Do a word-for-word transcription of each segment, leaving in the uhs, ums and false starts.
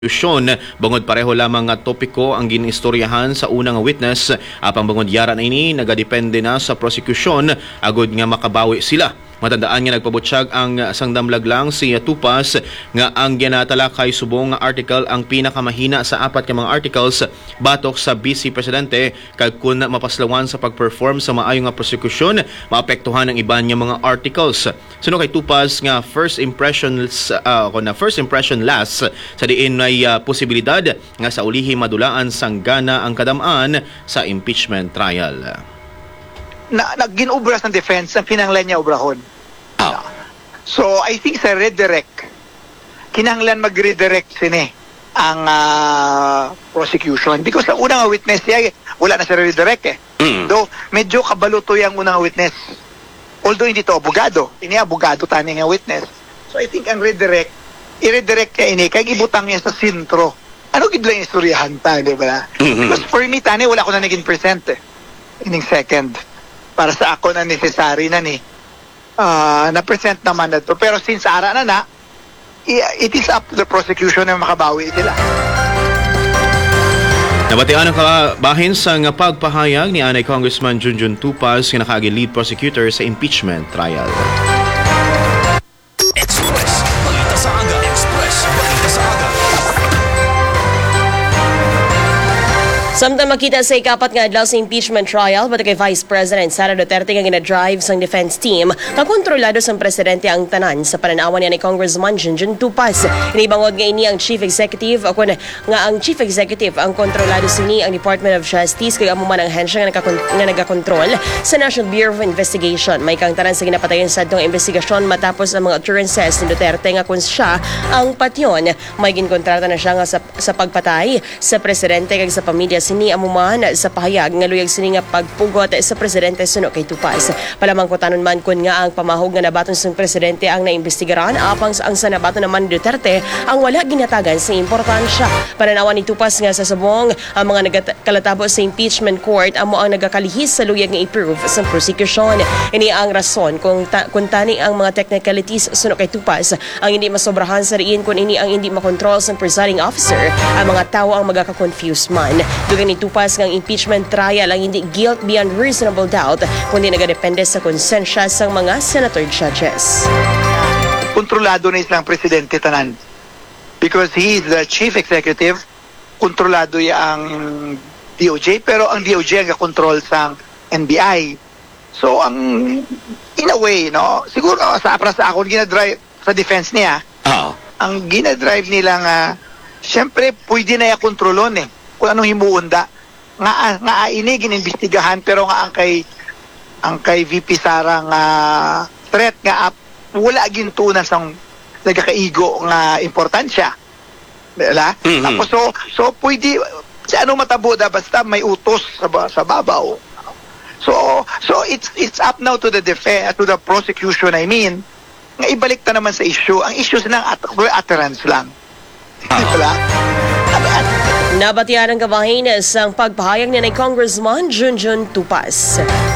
Yusyon, bangod pareho lamang nga topiko ang ginistoryahan sa unang witness, apang bangod yara na ini nagadepende na sa prosecution agod nga makabawi sila. Matandaan nga nagpabutsyag ang sangdamlag lang si Tupas nga ang ginatalakay subong nga article ang pinakamahina sa apat ka mga articles batok sa Vice Presidente kag kun mapaslawan sa pagperform sa maayo nga prosekusyon maapektuhan ang iban nga mga articles. Suno kay Tupas nga first impressions uh, na first impression last sa diin may uh, posibilidad nga sa ulihi madulaan sanggana ang kadam-an sa impeachment trial. Na, na ginubras ng defense ang kinahanglan niya obrahon. Oh. So I think sa redirect kinahanglan mag-redirect sini ang uh, prosecution because sa unang witness niya wala na sa redirect eh. Mm. Though medyo kabaluto yung unang witness. Although hindi to abogado, ini abogado tani nga witness. So I think ang redirect i-redirect kaya ini kay ibutang niya sa sintro. Ano gid lang istoryahan ta, di ba? Mm-hmm. Because for me tani wala ko na naging present eh. Ining second. Para sa ako na necessary na ni uh, na-present naman na to. Pero since ara na na, it is up to the prosecution na makabawi sila. Nabatian ang kabahin sa nga pagpahayag ni Anay Congressman Junjun Tupas nga nakaaging lead prosecutor sa impeachment trial. Express, balita sa aga. Express, balita sa aga. Samtang makita sa ikapat nga adlaw sa impeachment trial, bato kay Vice President Sara Duterte nga gina-drive sang defense team, kakontrolado sang presidente ang tanan sa pananawan niya ni Congressman Junjun Tupas. Inibangod nga ini ang Chief Executive, ako na, nga ang Chief Executive ang kontrolado sini ang Department of Justice kay amo man ang hensya nga, nga nagakontrol sa National Bureau of Investigation. May kang tanan sa ginapatayon sa atong investigasyon matapos ang mga utterances ni Duterte nga kung siya ang patyon. May ginkontrata na siya nga sa, sa pagpatay sa presidente kag sa pamilya ni amuman sa pahayag nga luyag sini nga pagpugot sa presidente suno kay Tupas. Palamang ko tanon man kun nga ang pamahog nga nabaton sa presidente ang naimbestigaran apang ang sa nabaton naman ni Duterte ang wala ginatagan sa importansya. Pananawan ni Tupas nga sa subong ang mga nagkalatabo sa impeachment court amo ang nagakalihis sa luyag nga i-prove sa prosecution. Ini ang rason kung ta- kung tani ang mga technicalities suno kay Tupas ang hindi masobrahan sa riin kun ini ang hindi makontrol sa presiding officer ang mga tawo ang magaka-confuse man. Ni Tupas ng impeachment trial ang hindi guilt beyond reasonable doubt kundi nagadepende sa konsensya sa mga senator judges. Kontrolado na isang presidente tanan because he is the chief executive, kontrolado ya ang D O J pero ang D O J ang control sa N B I. So ang in a way no siguro sa para sa ako ginadrive sa defense niya. Oh. Ang ginadrive nila nga syempre pwede na ya kontrolon eh kung anong himuunda nga nga ini ginimbestigahan pero nga ang kay ang kay V P Sara nga threat nga up, wala gintunan sang nagakaigo nga importansya dala mm-hmm. Tapos so so pwede sa ano matabo da basta may utos sa sa babaw so so it's it's up now to the defense to the prosecution I mean nga ibalik ta naman sa issue ang issue ng at utterance lang dala Nabatian ang kabahin sa pagpahayag ni na Congressman Junjun Tupas.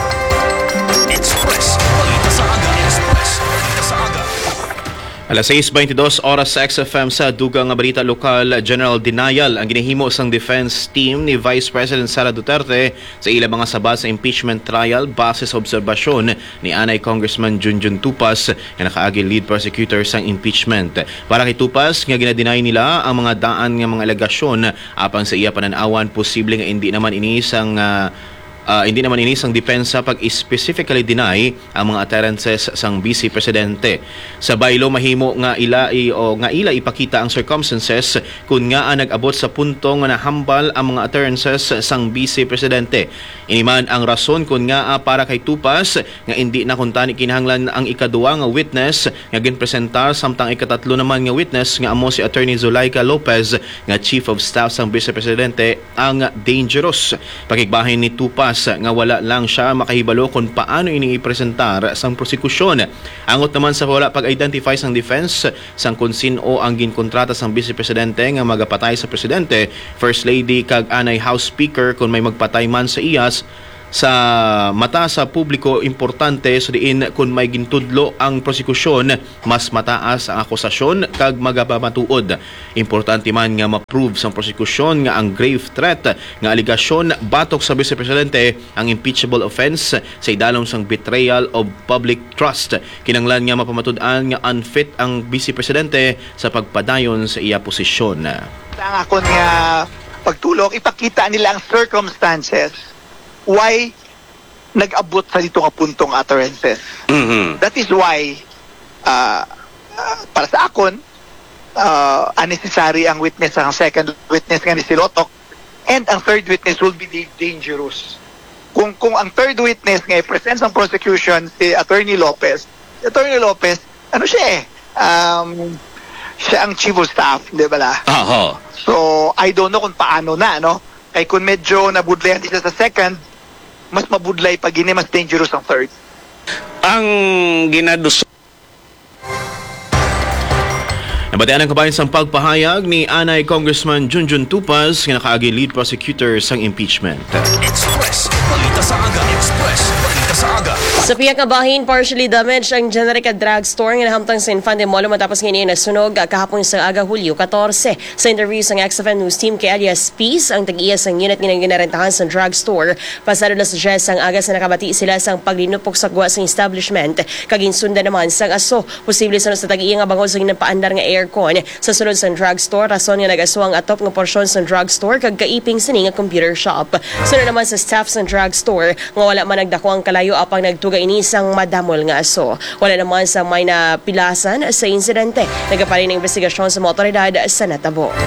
Express, balita sa aga. Express, balita sa aga. Alas sais twenty-dos oras sa X F M sa dugang nga balita lokal, general denial ang ginahimo sang defense team ni Vice President Sara Duterte sa ilang mga saba sa impeachment trial base sa obserbasyon ni Anay Congressman Junjun Tupas nga nakaagi lead prosecutor sang impeachment. Para kay Tupas nga ginadeny nila ang mga daan nga mga alegasyon apang sa iya pananawan posible nga hindi naman ini sang uh, Uh, hindi naman inisang depensa pag specifically deny ang mga utterances sang Vice Presidente. Sa baylo mahimo nga ila i, o nga ila ipakita ang circumstances kung nga ang nag-abot sa punto nga nahambal ang mga utterances sang Vice Presidente. Iniman ang rason kung nga para kay Tupas nga hindi na kuntani kinahanglan ang ikaduwa nga witness nga ginpresentar samtang ikatatlo naman nga witness nga amo si Attorney Zulaika Lopez nga Chief of Staff sang Vice Presidente ang dangerous. Pakigbahin ni Tupas nga wala lang siya makahibalo kung paano ini ipresentar sang prosekusyon. Angot naman sa wala pag-identify sang defense sang kung sino ang ginkontrata sang Vice Presidente nga magapatay sa Presidente, First Lady kag Anay House Speaker kung may magpatay man sa iyas sa mata sa publiko importante so diin kung may gintudlo ang prosekusyon mas mataas ang akusasyon kag magapamatuod. Importante man nga ma-prove sa prosekusyon nga ang grave threat nga aligasyon batok sa Vice Presidente ang impeachable offense sa idalom sang betrayal of public trust. Kinanglan nga mapamatud-an nga unfit ang Vice Presidente sa pagpadayon sa iya posisyon. Ang akon nga pagtulong, ipakita nila ang circumstances why nag-abot sa dito nga puntong utterances. Mhm. That is why uh, uh, para sa akon uh, unnecessary ang witness, ang second witness nga ni si Lotok, and ang third witness will be dangerous. Kung kung ang third witness nga i-present sa prosecution si Attorney Lopez, si Attorney Lopez, ano siya eh, um, siya ang chief of staff, di ba la? Aha. So, I don't know kung paano na, no? Kaya kung medyo nabudlayan siya sa second, mas mabudlay pag ini, mas dangerous ang third. Ang ginadus Nabatean ang kabayan sa pagpahayag ni Anay Congressman Junjun Tupas nga nakaagi lead prosecutor sang impeachment. Express, balita sa aga. Express, balita sa aga. Sa piyak nga bahin, partially damaged ang generic drugstore nga nahamtang sa Infante Mall matapos ngayon na sunog kahapon sa aga Hulyo fourteen. Sa interview sa X F M News Team kay alias Peace, ang tag-iya sang unit nga ginarentahan sa drugstore, pasado na sa Jess ang aga sa nakabati sila sang paglinupok sa gwa sa establishment. Kaginsunda naman sang aso, posible sa sa tag-iya nga bangod sa ginapaandar nga aircon sa sulod sa drugstore, rason nga nag-aso ang atop nga porsyon sa drugstore kag kaiping sini nga computer shop. Sunod naman sa staff sa drugstore nga wala man nagdako ang kalayo apang nagtuga inisang madamol nga aso. Wala naman sa may napilasan sa insidente. Nagaparin ng investigasyon sa mga otoridad sa Natabo.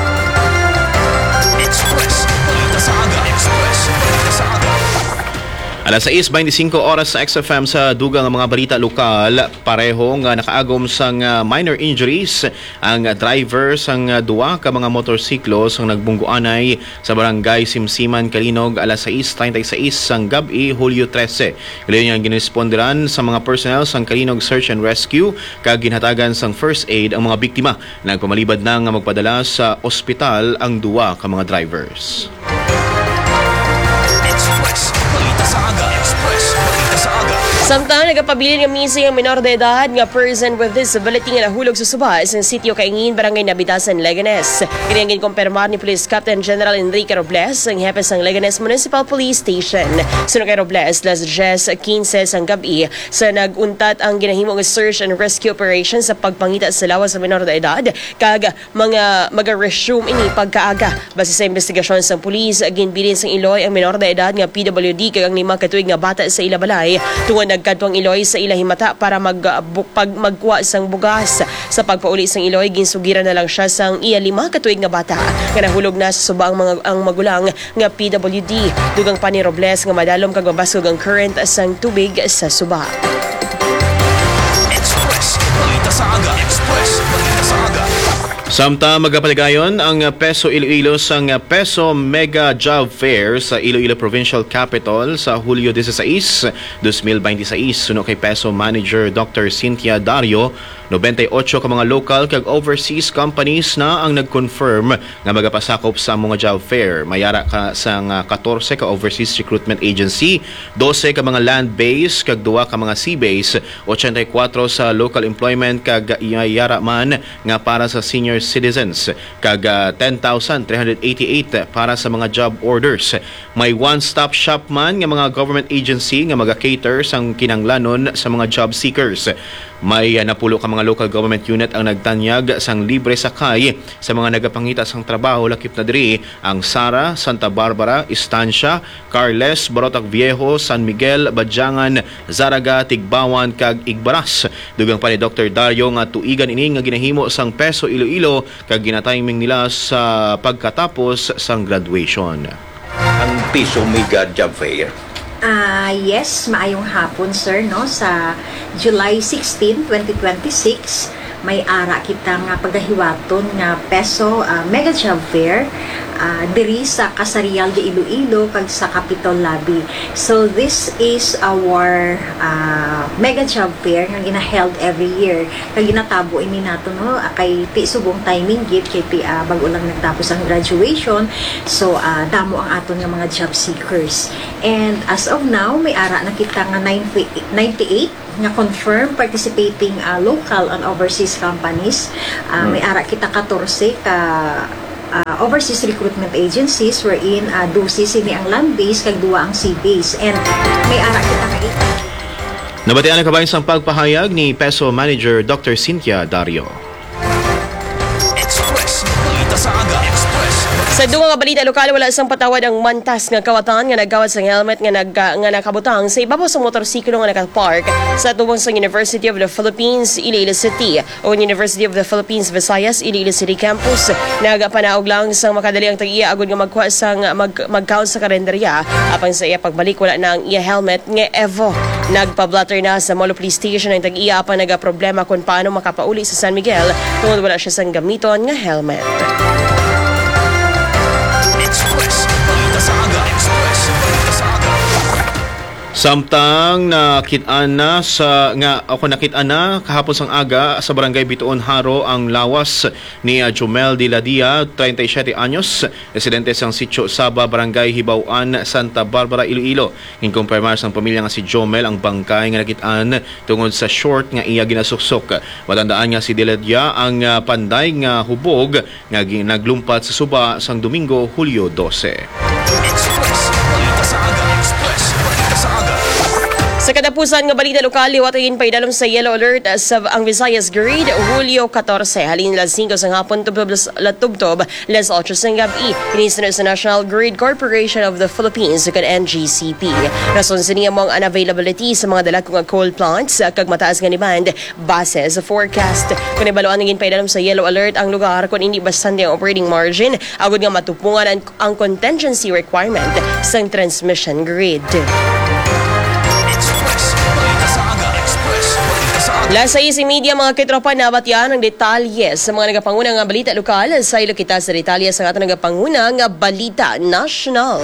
Express, balita sa aga. Express, balita sa aga. Alas sais twenty-five oras sa X F M sa dugang mga balita lokal, pareho nga nakaagom sang uh, minor injuries ang driver sang uh, duwa ka mga motorsiklo sang nagbungguanay sa barangay Simsiman, Kalinog alas sais thirty-six sang gabi Hulyo thirteen. Gayon nga ginisponderan sa mga personnel sang Kalinog Search and Rescue kag ginhatagan sang first aid ang mga biktima. Nagpamalibad na nga magpadala sa ospital ang duwa ka mga drivers. Express, balita sa aga. Express, balita sa aga. Samtang nagapabilin nga missing ang minor de edad nga person with disability nga nahulog sa subas sa sitio Kaingin, Barangay Nabitasan, Leganes. Kini ang ginkumpirmar ni Police Captain General Enrique Robles, ang hepe sang Leganes Municipal Police Station. Sunod kay Robles, las Jess fifteen sang gabi sa naguntat ang ginahimo nga search and rescue operation sa pagpangita sa lawas sa minor de edad kag mga maga-resume ini pagkaaga. Base sa investigasyon sang pulis, ginbilin sang Iloy ang minor de edad nga P W D kag ang lima ka tuig nga bata sa ilabalay tungod nagkadtong Iloy sa ila himata para mag bu, pag magkuha sang bugas. Sa pagpauli sang Iloy, ginsugiran na lang siya sang iya lima ka tuig nga bata nga nahulog na sa suba ang mga ang magulang nga P W D. Dugang pa ni Robles nga madalom kag mabasog ang current sang tubig sa suba. Express, balita sa aga. Express, balita sa aga. Samta magapaligayon ang Peso Iloilo sang Peso Mega Job Fair sa Iloilo Provincial Capital sa Hulyo sixteen, twenty twenty-six. Suno kay Peso Manager Doctor Cynthia Dario, ninety-eight ka mga local kag overseas companies na ang nag-confirm nga magapasakop sa mga job fair. Mayara ka sang fourteen ka overseas recruitment agency, twelve ka mga land-based kag duwa ka mga sea-based, eighty-four sa local employment kag iyara man nga para sa senior citizens kag uh, ten thousand three hundred eighty-eight para sa mga job orders. May one-stop shop man nga mga government agency nga maga-cater sang kinanglanon sa mga job seekers. May uh, napulo ka mga local government unit ang nagtanyag sang libre sakay sa mga nagapangita sang trabaho lakip na diri ang Sara, Santa Barbara, Estancia, Carles, Barotac Viejo, San Miguel, Badyangan, Zaraga, Tigbawan kag Igbaras. Dugang pa ni Doctor Dario nga tuigan ini nga ginahimo sang Peso Iloilo kag ginatiming nila sa pagkatapos sang graduation. ang Peso Mega Job Fair. Ah, yes, maayong hapon sir no sa July sixteen, twenty twenty-six may ara kita nga pagahiwaton nga Peso uh, Mega Job Fair uh, diri sa Kasarial de Iloilo kag sa Capitol Lobby. So this is our uh, mega job fair nga gina-held every year. Kag ginatabo ini nato no kay ti subong timing gid kay ti uh, bag-o lang nagtapos ang graduation. So uh, damo ang aton nga mga job seekers. And as of now may ara na kita nga ninety-eight nga confirm participating uh, local and overseas companies. Uh, may ara kita fourteen ka uh, overseas recruitment agencies wherein uh, twelve sini ang land-based kag duwa ang sea-based. And may ara kita ka eight. Nabatian ang kabayan sa pagpahayag ni Peso Manager Doctor Cynthia Dario. Express. Balita sa aga. Express. Sa duwa nga balita lokal, wala isang patawad ang mantas nga kawatan nga naggawad sa helmet nga nag nga nakabutang sa ibabaw sa motorsiklo nga nakapark sa tubong sa University of the Philippines Iloilo City o University of the Philippines Visayas Iloilo City Campus. Nagapanaog lang sa makadali ang tag-iya agud nga magkuha sang mag mag-count sa kalendarya apang sa iya pagbalik wala na ang iya helmet nga Evo. Nagpa-blatter na sa Molo Police Station ang tag-iya apang nagaproblema kung paano makapauli sa San Miguel tungod wala siya sang gamiton nga helmet. Express. Balita sa aga. Express. Balita sa aga. Samtang nakitaan na sa nga ako nakitaan na kahapon sang aga sa barangay Bituon Haro ang lawas ni uh, Jomel Diladia, thirty-seven anyos, residente sang Sitio Saba, barangay Hibaw-an, Santa Barbara, Iloilo. Inkumpirmar sang pamilya nga si Jomel ang bangkay nga nakitaan tungod sa short nga iya ginasuksok. Matandaan nga si Diladia ang uh, panday nga hubog nga naglumpat sa suba sang Domingo, Hulyo twelve. Express. Balita sa aga. Express. Balita sa aga. Sa katapusan nga balita lokal, liwatayin pa idalom sa yellow alert sa ang Visayas Grid, Hulyo fourteen. Halin las five sa hapon, tubtob latubtob, las eight sa gabi. Inisunod sa National Grid Corporation of the Philippines ug N G C P. Rason sa niya mo ang unavailability sa mga dalakong coal plants kag mataas nga demand base sa forecast. Kung ibaluan ngin pa idalom sa yellow alert ang lugar kung hindi bastante ang operating margin, agud nga matupungan ang, ang contingency requirement sa transmission grid. Lasa sa media mga kitropa na batyan ng detalye sa mga nagapanguna nga balita lokal sa ilo kita sa detalye sa ating nagapanguna nga balita national.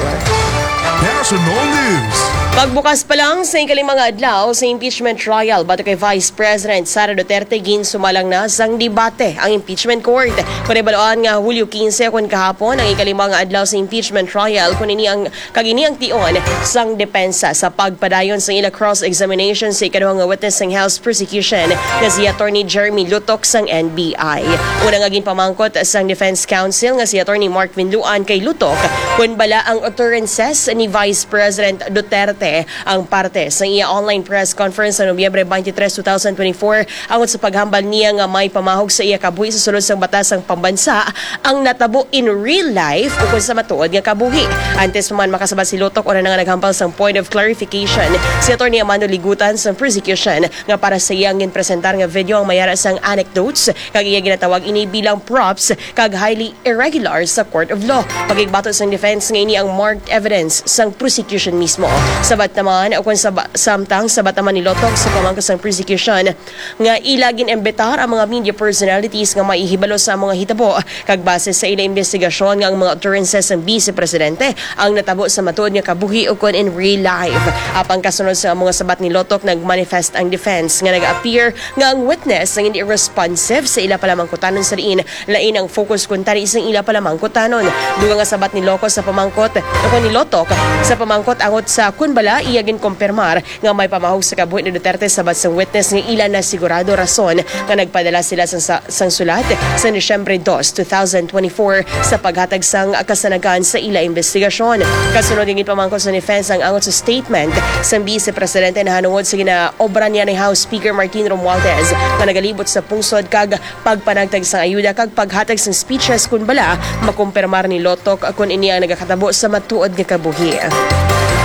National News. Pagbukas pa lang sa ikaling mga adlaw sa impeachment trial bato kay Vice President Sara Duterte gin sumalang na sang debate ang impeachment court. Kung ibaloan nga Hulyo fifteen kun kahapon ang ikaling mga adlaw sa impeachment trial kun ini ang kagini ang tion sang depensa sa pagpadayon sa ila cross-examination sa ikaduhang nga witness sang House prosecution nga si Attorney Jeremy Lutok sang N B I. Una nga ginpamangkot sang Defense Counsel nga si Attorney Mark Vinluan kay Lutok kun bala ang utterances ni Vice President Duterte ang parte sa iya online press conference sa Nobyembre twenty-third, twenty twenty-four angot sa paghambal niya nga may pamahog sa iya kabuhi sa sulod sang batasang pambansa ang natabo in real life o kung sa matuod nga kabuhi. Antes man makasabot si Lutok una nga naghampal sang point of clarification si Attorney Amando Ligutan sa prosecution nga para sa iyang ginpresentar nga video ang mayara sang anecdotes kag iya ginatawag ini bilang props kag highly irregular sa court of law. Pagigbato sang defense nga ini ang marked evidence sang prosecution mismo. Sabat naman o kung sab- samtang sabat naman ni Lutok sa pamangkas ng prosecution nga ilagin imbitar ang mga media personalities nga maihibalo sa mga hitabo kag base sa ila investigasyon nga ang mga utterances ng Vice Presidente ang natabo sa matuod nga kabuhi o kun in real life. Apang kasunod sa mga sabat ni Lutok nagmanifest ang defense nga nag-appear nga ang witness ang hindi responsive sa ila palamang kutanon sa diin lain ang focus kun tari isang ila palamang kutanon. Duga nga sabat ni Loco sa pamangkot o ni Lutok sa pamangkot angot sa kun bala iya gin kumpirmar nga may pamahog sa kabuhi ni Duterte sabat sang witness nga ilan na sigurado rason nga nagpadala sila sang, sang sulat sa Disyembre second, twenty twenty-four sa paghatag sang kasanagan sa ila investigasyon. Kasunod ng pamangkot sa defense ang angot sa statement sang Vice Presidente na hanungod sa ginaobra niya ni House Speaker Martin Romualdez nga nagalibot sa pungsod kag pagpanagtag sang ayuda kag paghatag sang speeches kun bala makumpirmar ni Lutok kun ini ang nagakatabo sa matuod nga kabuhi.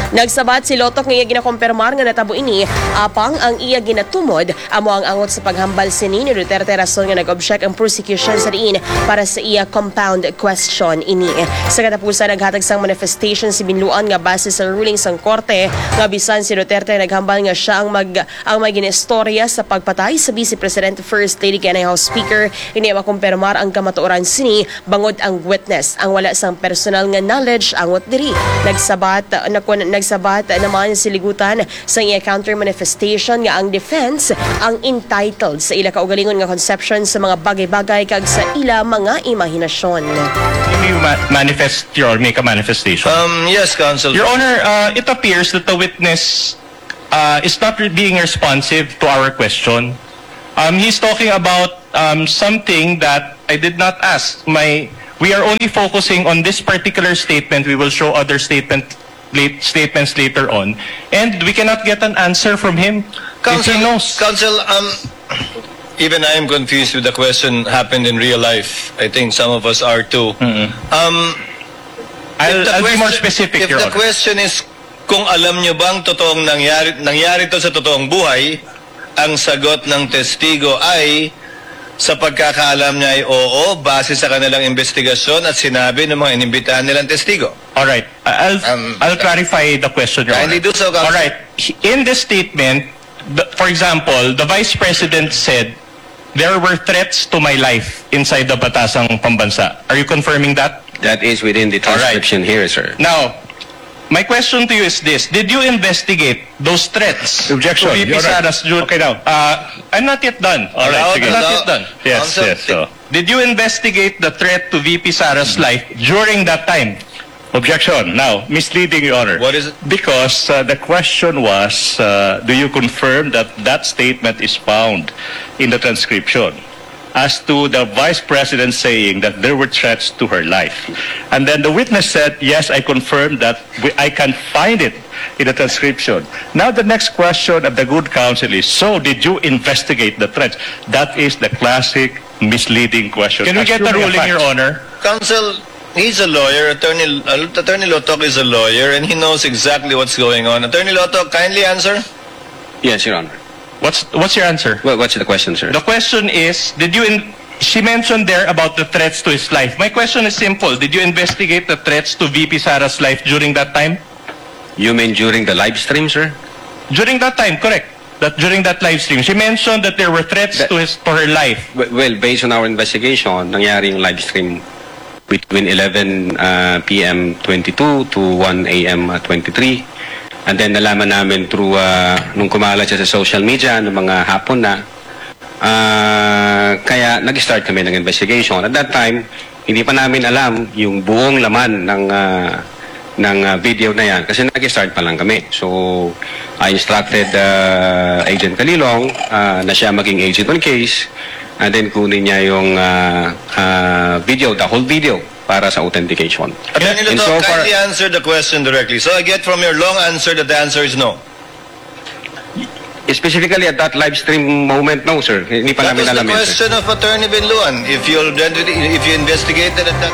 Nagsabat si Lotok nga iya ginakompirmar nga natabo ini apang ang iya ginatumod amo ang angot sa paghambal sini ni Duterte rason nga nag-object ang prosecution sa diin para sa iya compound question ini. Sa katapusan naghatag sang manifestation si Binluan nga base sa ruling sang korte nga bisan si Duterte naghambal nga siya ang mag ang may ginistorya sa pagpatay sa Vice President First Lady kanay House Speaker ini makumpirmar ang kamatuoran sini bangod ang witness ang wala sang personal nga knowledge angot diri. Nagsabat nakon nagsabat naman si Ligutan sa iya counter manifestation nga ang defense ang entitled sa ila kaugalingon nga conception sa mga bagay-bagay kag sa ila mga imahinasyon. Can you ma- manifest your make a manifestation? Um, yes, Counsel. Your Honor, uh, it appears that the witness uh, is not re- being responsive to our question. Um, he's talking about um, something that I did not ask. My, we are only focusing on this particular statement. We will show other statement, late, statements later on. And we cannot get an answer from him. Counsel, if he knows. Counsel, um, even I am confused with the question happened in real life. I think some of us are too. Mm-mm. Um, I'll, if the I'll be more question- specific, If Your the Honor. question is kung alam nyo bang totoong nangyari, nangyari to sa totoong buhay, ang sagot ng testigo ay sa pagkakaalam niya ay oo, base sa kanilang investigasyon at sinabi ng mga inimbitahan nilang testigo. All right. I'll Um, I'll clarify the question, Your kindly Honor. do so, Counsel. All right. In the statement, the, for example, the Vice President said there were threats to my life inside the Batasang Pambansa. Are you confirming that? That is within the All right. transcription here, sir. Now, my question to you is this: did you investigate those threats? Objection. To V P You're right. Sara's Ju- Okay, now. Uh, I'm not yet done. All right. Allow- sige. I'm not allow- yet done. Yes, Counsel, yes. So. Did you investigate the threat to V P Sara's life during that time? Objection. Now, misleading, Your Honor. What is it? Because uh, the question was, uh, do you confirm that that statement is found in the transcription as to the Vice President saying that there were threats to her life? And then the witness said, yes, I confirm that we, I can find it in the transcription. Now, the next question of the good counsel is, so did you investigate the threats? That is the classic misleading question. Can we get the Assuming a ruling, fact. Your Honor? Counsel, he's a lawyer. Attorney uh, Attorney Lotok is a lawyer, and he knows exactly what's going on. Attorney Lotok, kindly answer. Yes, Your Honor. What's what's your answer? Well, what's the question, sir? The question is, did you in, she mentioned there about the threats to his life. My question is simple. Did you investigate the threats to V P Sara's life during that time? You mean during the live stream, sir? During that time, correct. That during that live stream, she mentioned that there were threats That- to his to her life. W- Well, based on our investigation, nangyari yung live stream between eleven uh, p m twenty-two to one a m twenty-three. And then nalaman namin through, uh, nung kumalat siya sa social media, ng mga hapon na, uh, kaya nag-start kami ng investigation. At that time, hindi pa namin alam yung buong laman ng uh, ng uh, video na yan kasi nag-start pa lang kami. So, I instructed uh, Agent Kalilong uh, na siya maging agent on case and then kunin niya yung uh, uh, video, the whole video para sa authentication. Attorney And Lotok, so far- kindly answer the question directly. So I get from your long answer that the answer is no. Specifically at that live stream moment, no sir. Hindi pa That namin was the alam yun, sir. question of Attorney Binluan. If you if you investigated at that.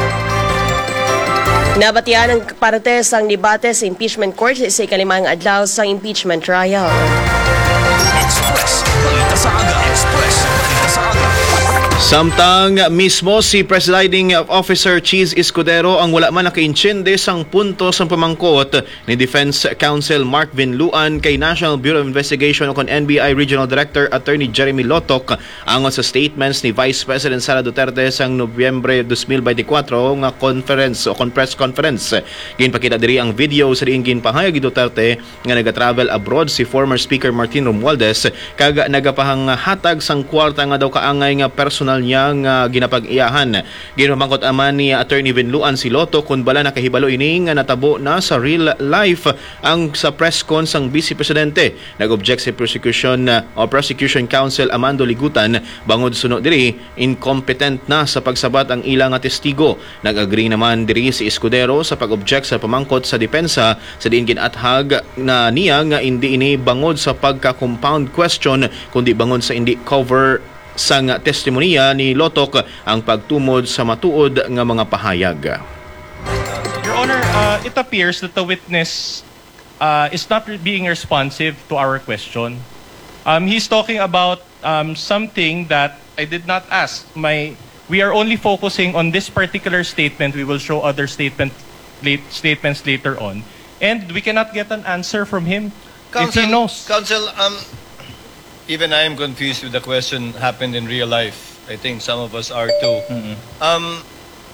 Nabatian ang parte sang debate sa impeachment court sa ikalimang adlaw sa impeachment trial. Express. Balita sa aga. Express. Balita sa aga. Samtang mismo si Presiding Officer Cheese Escudero ang wala man nakaintsende sang punto sa pamangkot ni Defense Counsel Mark Binluan kay National Bureau of Investigation o kon N B I Regional Director Attorney Jeremy Lotok angon sa statements ni Vice President Sara Duterte sang Nobyembre twenty twenty-four nga conference o kon press conference. Ginpakita diri ang video sa diin ginpahayag ni Duterte nga naga-travel abroad si former Speaker Martin Romualdez kag nagapahanghatag sang kwarta nga daw kaangay nga personal niya nga ginapag-iyahan. Ginpamangkot aman ni Attorney Binluan si Loto kung bala nakahibalo ini nga natabo na sa real life ang sa press con sang Vice Presidente. Nag-object si prosecution o prosecution counsel Amando Ligutan bangod sunod diri incompetent na sa pagsabat ang ilang nga testigo. Nag-agree naman diri si Escudero sa pag-object sa pamangkot sa depensa sa diin ginathag na niya nga hindi ini bangod sa pagka-compound question kundi bangod sa hindi cover sang testimonya ni Lotok ang pagtumod sa matuod nga mga pahayag. Your Honor, uh, it appears that the witness uh, is not re- being responsive to our question. Um, he's talking about um, something that I did not ask. My, we are only focusing on this particular statement. We will show other statement, late, statements later on. And we cannot get an answer from him if he knows. Counsel, um, even I am confused with the question happened in real life. I think some of us are too. Mm-mm. Um,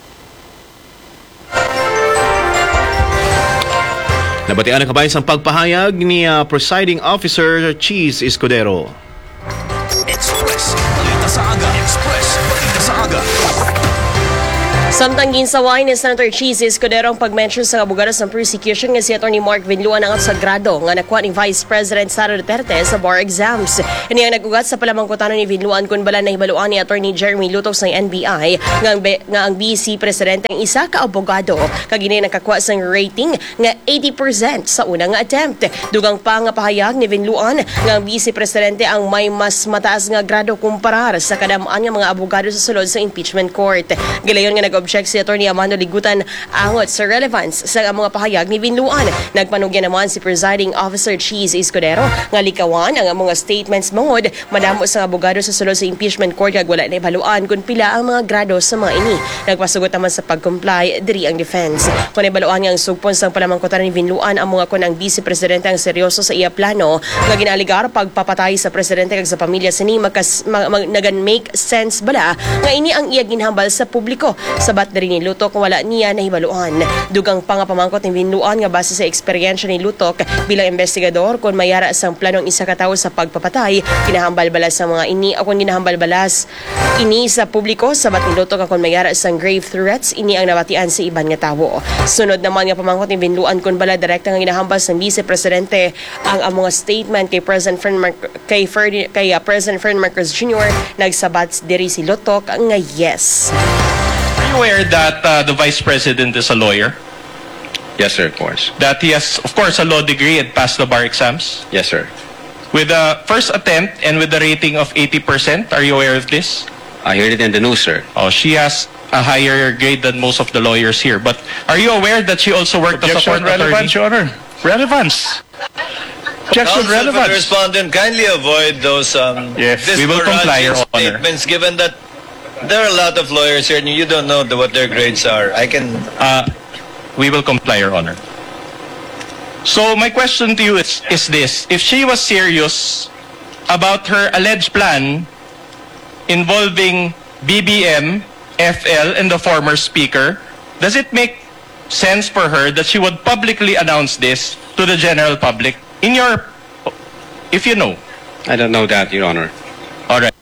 Nabatian ang kabayan sa pagpahayag ni uh, Presiding Officer Cheese Escudero. Express, balita sa aga. Express, balita sa aga. Samtang ginsaway ni Senator Cheese Escudero ang pag-mention sa abogado sa prosecution nga si Atty. Mark Vinluan ang sagrado nga nakuha ni Vice President Sara Duterte sa bar exams. Ini ang nagugat sa palamangkutanan ni Vinluan kung bala na hibaluan ni Atty. Jeremy Lutos ng N B I nga ang, be, nga ang Vice Presidente ang isa ka abogado kagini nakakuha sang rating nga eighty percent sa unang attempt. Dugang pa nga pahayag ni Vinluan nga ang Vice Presidente ang may mas mataas nga grado kumparar sa kadamaan nga mga abogado sa sulod sa impeachment court. Gilayon nga nag check si Atty. Amando Ligutan angot sa relevance sa mga pahayag ni Vinluan. Nagpanugyan naman si Presiding Officer Cheese Escudero nga likawan ang mga statements mangod madamo sa abogado sa sulod sa impeachment court kag wala na ibaluan kung pila ang mga grado sa mga ini. Nagpasugot naman sa pag-comply diri ang defense. Kung ibaluan nga ang sugpon sa palamangkutan ni Vinluan ang mga kun ang Vice Presidente ang seryoso sa iya plano nga ginaligar pagpapatay sa presidente kag sa pamilya sini makas mag, mag, nagan make sense bala nga ini ang iya ginhambal sa publiko. Sabat na rin ni Lutok wala niya nahibaluan. Dugang pangapamangkot ni Vinluan nga base sa eksperyensya ni Lutok bilang investigador kung mayara sang planong isa ka tawo sa pagpapatay, kinahambal balas sa mga ini o kung ginahambal balas ini sa publiko. Sabat ni Lutok kung mayara sang grave threats ini ang nabatian sa iban nga tawo. Sunod naman nga pamangkot ni Vinluan kung bala direkta nga ginahambal sa Vice Presidente ang, ang mga statement kay President Fern Mar- kay, Fer- kay uh, President Fern Marcos Junior Nagsabat diri si Lutok nga yes. Are you aware that uh, the Vice President is a lawyer? Yes, sir, of course. That he has, of course, a law degree and passed the bar exams? Yes, sir. With the first attempt and with the rating of eighty percent, are you aware of this? I heard it in the news, sir. Oh, she has a higher grade than most of the lawyers here. But are you aware that she also worked as a court Objection, relevance, attorney? Your Honor. Relevance. Objection, Counsel for the relevance. respondent, kindly avoid those um, Yes, we will comply, Your disparaging Honor. statements given that there are a lot of lawyers here and you don't know the, what their grades are. I can... Uh, we will comply, Your Honor. So my question to you is, is this. If she was serious about her alleged plan involving B B M, F L, and the former speaker, does it make sense for her that she would publicly announce this to the general public? In your... If you know. I don't know that, Your Honor. All right.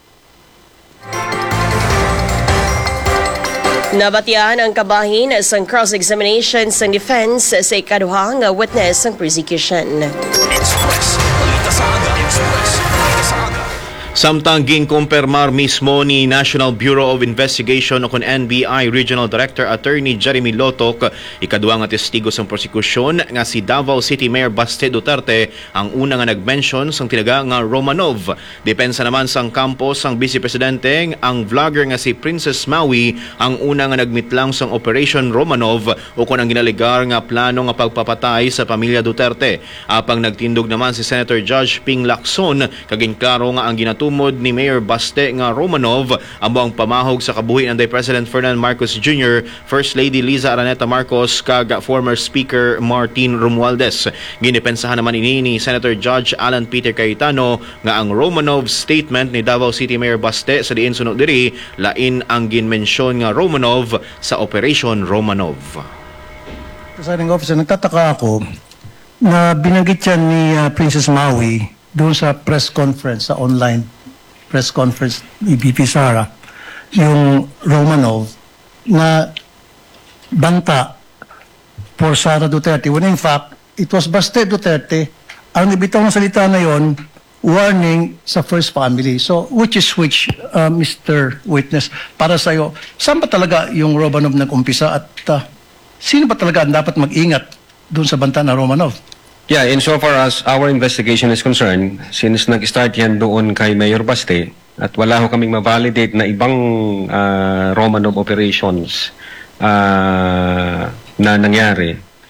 Nabatian ang kabahin sa cross-examination sa defense sa ikaduhang witness ng prosecution. Express, balita sa aga. Express, balita sa aga. Samtang ginkumpirmar mismo ni National Bureau of Investigation o kon N B I Regional Director Attorney Jeremy Lotok, ikaduha nga testigo sa prosekusyon nga si Davao City Mayor Baste Duterte ang una nga nag-mention sang tinaga nga Romanov. Depensa naman sang kampo sang Vice Presidente ang vlogger nga si Princess Maui ang una nga nagmitlang sang Operation Romanov o kon ang ginaligar nga plano nga pagpapatay sa pamilya Duterte. Apang nagtindog naman si Senator Judge Ping Lacson kaginklaro nga ang ginatu tumod ni Mayor Baste nga Romanov amo ang pamahog sa kabuhi ng President Ferdinand Marcos Junior, First Lady Liza Araneta Marcos kag former Speaker Martin Romualdez. Ginipensahan naman ini ni Senator Judge Alan Peter Cayetano nga ang Romanov statement ni Davao City Mayor Baste sa diin sunod diri lain ang ginmensyon nga Romanov sa Operation Romanov. Presiding Officer, nagtataka ako na binanggit yan ni uh, Princess Maui doon sa press conference, sa online press conference ni B P Sara, yung Romanov na banta for Sara Duterte. When in fact, it was Baste Duterte ang nabitaw ng salita na yon, warning sa first family. So, which is which, uh, Mister Witness, para sa'yo, saan ba talaga yung Romanov nag-umpisa at uh, sino ba talaga ang dapat mag-ingat doon sa banta na Romanov? Yeah, insofar as our investigation is concerned, since nag-start yan doon kay Mayor Baste, at wala ho kaming ma-validate na ibang uh, Romanov operations uh, na nangyari,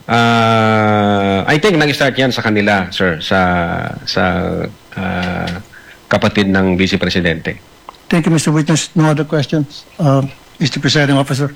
Uh, I think nag-start yan sa kanila, sir, sa sa uh, kapatid ng Vice Presidente. Thank you, Mister Witness. No other questions? Uh, Mister Presiding Officer.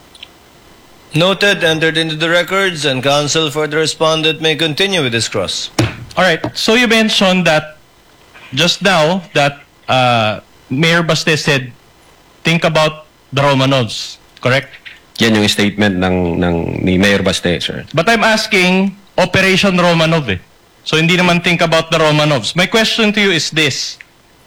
Noted, entered into the records, and counsel for the respondent may continue with this cross. All right. So you mentioned that just now that uh, Mayor Baste said, think about the Romanovs, correct? Yan yung statement ng, ng ni Mayor Baste, sir. But I'm asking Operation Romanov eh. So hindi naman think about the Romanovs. My question to you is this.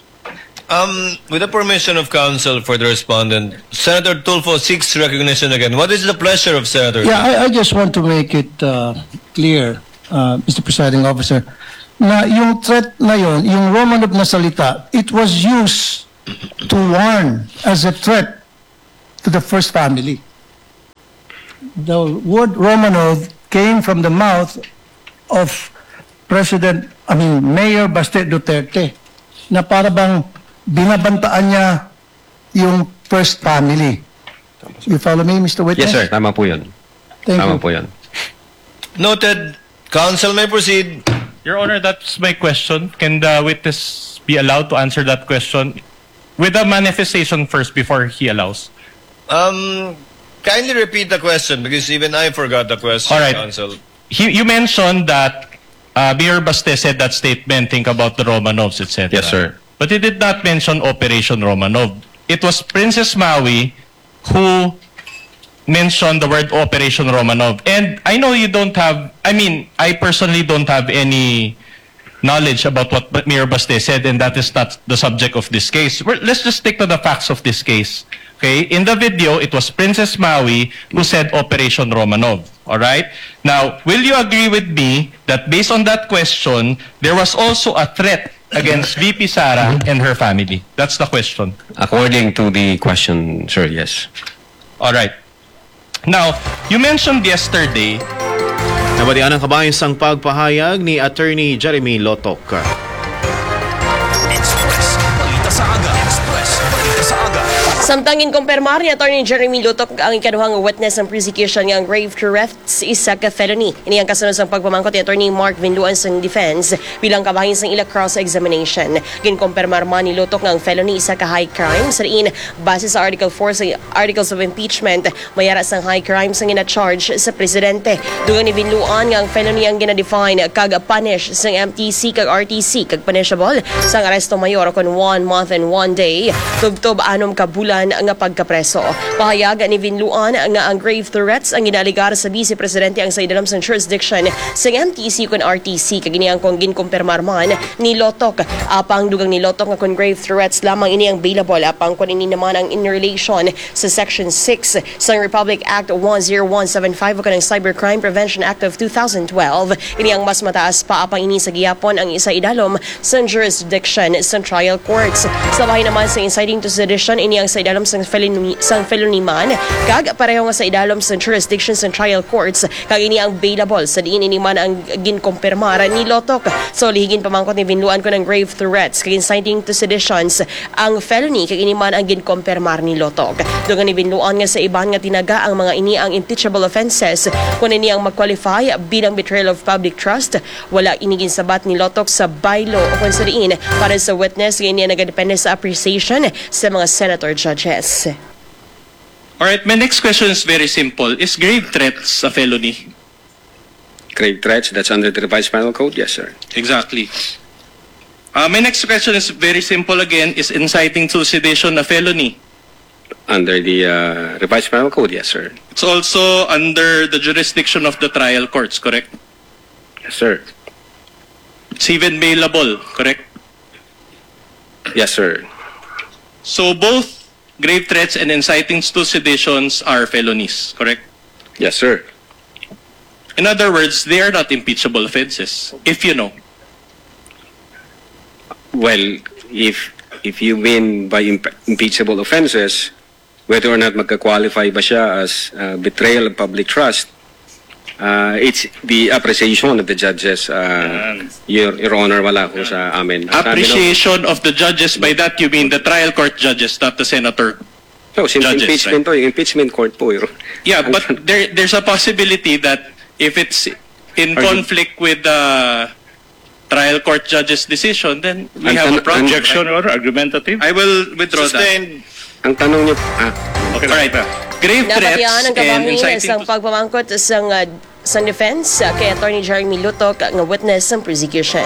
Um, with the permission of counsel for the respondent, Senator Tulfo seeks recognition again. What is the pleasure of Senator? Yeah, I, I just want to make it uh, clear, uh, Mister Presiding Officer, na yung threat na yon, yung Romanov na salita, it was used to warn as a threat to the first family. The word Romanov came from the mouth of President, I mean, Mayor Baste Duterte, na para bang binabantaan niya yung first family. You follow me, Mister Witness? Yes, sir. Tama po yun. Thank Tama you. po yun. Noted. Counsel may proceed. Your Honor, that's my question. Can the witness be allowed to answer that question with a manifestation first before he allows? Um, kindly repeat the question because even I forgot the question, All right. counsel. He, you mentioned that uh, Mayor Baste said that statement, think about the Romanovs, et cetera. Yes, sir. But he did not mention Operation Romanov. It was Princess Maui who mentioned the word Operation Romanov. And I know you don't have, I mean, I personally don't have any knowledge about what Mayor Baste said, and that is not the subject of this case. We're, let's just stick to the facts of this case. Okay? In the video, it was Princess Maui who said Operation Romanov. All right? Now, will you agree with me that based on that question, there was also a threat against V P Sara and her family? That's the question. According to the question, sir, yes. All right. Now, you mentioned yesterday. Nabadian ang kabayang pagpahayag ni Attorney Jeremy Lotok. Express, balita sa aga. Express, balita sa aga. Samtang inkumpirmar ni Attorney Jeremy Lotok ang ikaduhang witness ng prosecution ng grave threats isa ka felony. Ini ang kasunod sa pagpamangkot ni Attorney Mark Vinduan sa defense bilang kabahin sa ila cross-examination. Ginkumpirmar man ni Lotok ng felony isa ka high crime sa diin base sa Article four sa Articles of Impeachment mayara sang high crime sa gina-charge sa presidente. Dugang ni Vinduan nga ang felony ang gina-define kag punish sang M T C kag R T C kag punishable sang aresto mayor kon one month and one day tubtob anom ka bulan nga pagkapreso. Pahayag ni Vinluan nga ang grave threats ang ginaligar sa Vice Presidente ang sa idalam sa jurisdiction sa M T C kun R T C kag ini ang kung ginkumpirmar man ni Lotok. Apang dugang ni Lotok nga kun grave threats lamang ini ang available apang kun ini naman ang in relation sa Section six sa Republic Act one oh one seven five o kanang Cybercrime Prevention Act of two thousand twelve. Ini ang mas mataas pa apang ini sa giyapon ang isa idalom sa jurisdiction sa trial courts. Sabay naman sa inciting to sedition ini ang sa idalom sa felony, sa felony man kag pareho nga sa idalom sa jurisdiction sa trial courts kag ini ang available sa diin ini man ang ginkumpirmar ni Lotok. So lihigin pamangkot ni Vinluan ko ng grave threats kag inciting to seditions ang felony kag ini man ang ginkumpirmar ni Lotok. Dugang ni Vinluan nga sa iban nga tinaga ang mga ini ang impeachable offenses kun ini ang mag-qualify bilang betrayal of public trust. Wala ini ginsabat ni Lotok sa bylaw o kung sa diin para sa witness ini nagadepende sa appreciation sa mga senator judges. All right, my next question is very simple. Is grave threats a felony? Grave threats, that's under the revised penal code? Yes, sir. Exactly. Uh, my next question is very simple again. Is inciting to sedition a felony? Under the uh, revised penal code? Yes, sir. It's also under the jurisdiction of the trial courts, correct? Yes, sir. It's even bailable, correct? Yes, sir. So both grave threats and inciting to seditions are felonies, correct? Yes, sir. In other words, they are not impeachable offenses, if you know. Well, if if you mean by imp impeachable offenses, whether or not magka-qualify ba siya as uh, betrayal of public trust, uh, it's the appreciation of the judges. Uh, your, your Honor, wala ko sa amin. Appreciation of the judges, by that you mean the trial court judges, not the senator. So, since judges, impeachment right? to, impeachment court po. Your, Yeah, but there, there's a possibility that if it's in conflict with the trial court judge's decision, then we Ang have a tan- problem. Objection or argumentative? I will withdraw that. Sustained. Ang tanong niyo, ah, Okay, Alright. Grave threats Napatiyan ang and kabahin inciting sa to pagpamangkot sa uh, sa defense uh, kay Attorney Jeremy Lutok nga witness sa prosecution.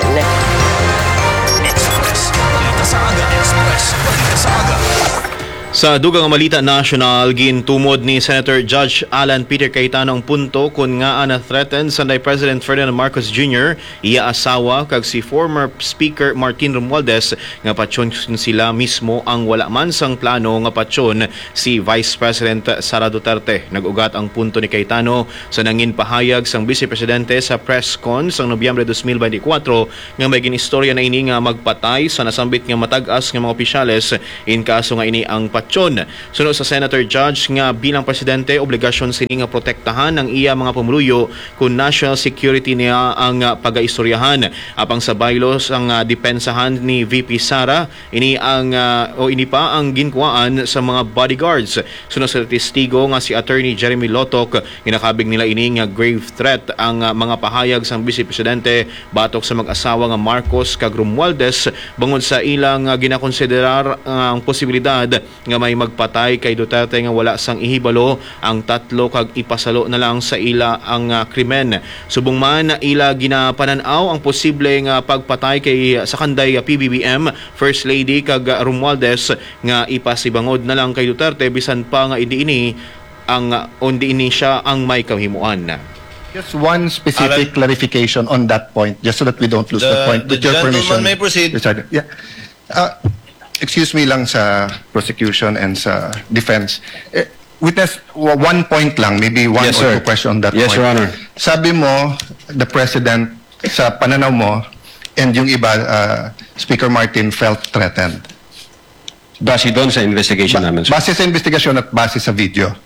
Express. Balita sa aga. Express. Balita sa aga. Sa dugang Malita National, gintumod ni Senator Judge Alan Peter Cayetano ang punto kung nga na threatened Sunday President Ferdinand Marcos Junior iya asawa kag si former Speaker Martin Romualdez nga patyon sila mismo ang wala man sang plano nga patyon si Vice President Sara Duterte. Nag-ugat ang punto ni Cayetano sa nangin pahayag sang Vice Presidente sa press con sang Nobyembre twenty twenty-four nga may ginistorya na ini nga magpatay sa nasambit nga matag-as nga mga opisyales in kaso nga ini ang patyon. Sunod sa Senator Judge nga bilang presidente obligasyon sini nga protektahan ang iya mga pumuluyo kung national security niya ang uh, pagaistoryahan. Apang sa bylaws ang uh, depensahan ni V P Sara ini ang uh, o ini pa ang ginkuan sa mga bodyguards. Sunod sa testigo nga si Attorney Jeremy Lutok, ginakabig nila ini nga grave threat ang uh, mga pahayag sang Vice Presidente batok sa mag-asawa nga Marcos kag Romualdez bangod sa ilang uh, ginakonsiderar uh, ang posibilidad nga may magpatay kay Duterte nga wala sang ihibalo ang tatlo kag ipasalo na lang sa ila ang uh, krimen. Subong man ila ginapananaw ang posible nga pagpatay kay sa kanday uh, P B B M First Lady kag uh, Romualdez nga ipasibangod na lang kay Duterte bisan pa nga idi ini ang uh, undi ini siya ang may kahimuan. Just one specific Alan- clarification on that point, just so that we don't lose The- the, point. the With your gentleman permission, may proceed. Richard. Yeah. Uh, excuse me lang sa prosecution and sa defense. Eh, witness, w- one point lang, maybe one Yes, or sir. two question on that Yes, point. Your Honor. Sabi mo, the President, sa pananaw mo, and yung iba, uh, Speaker Martin felt threatened. base doon sa investigation namin, sir. Base sa investigasyon at base sa video.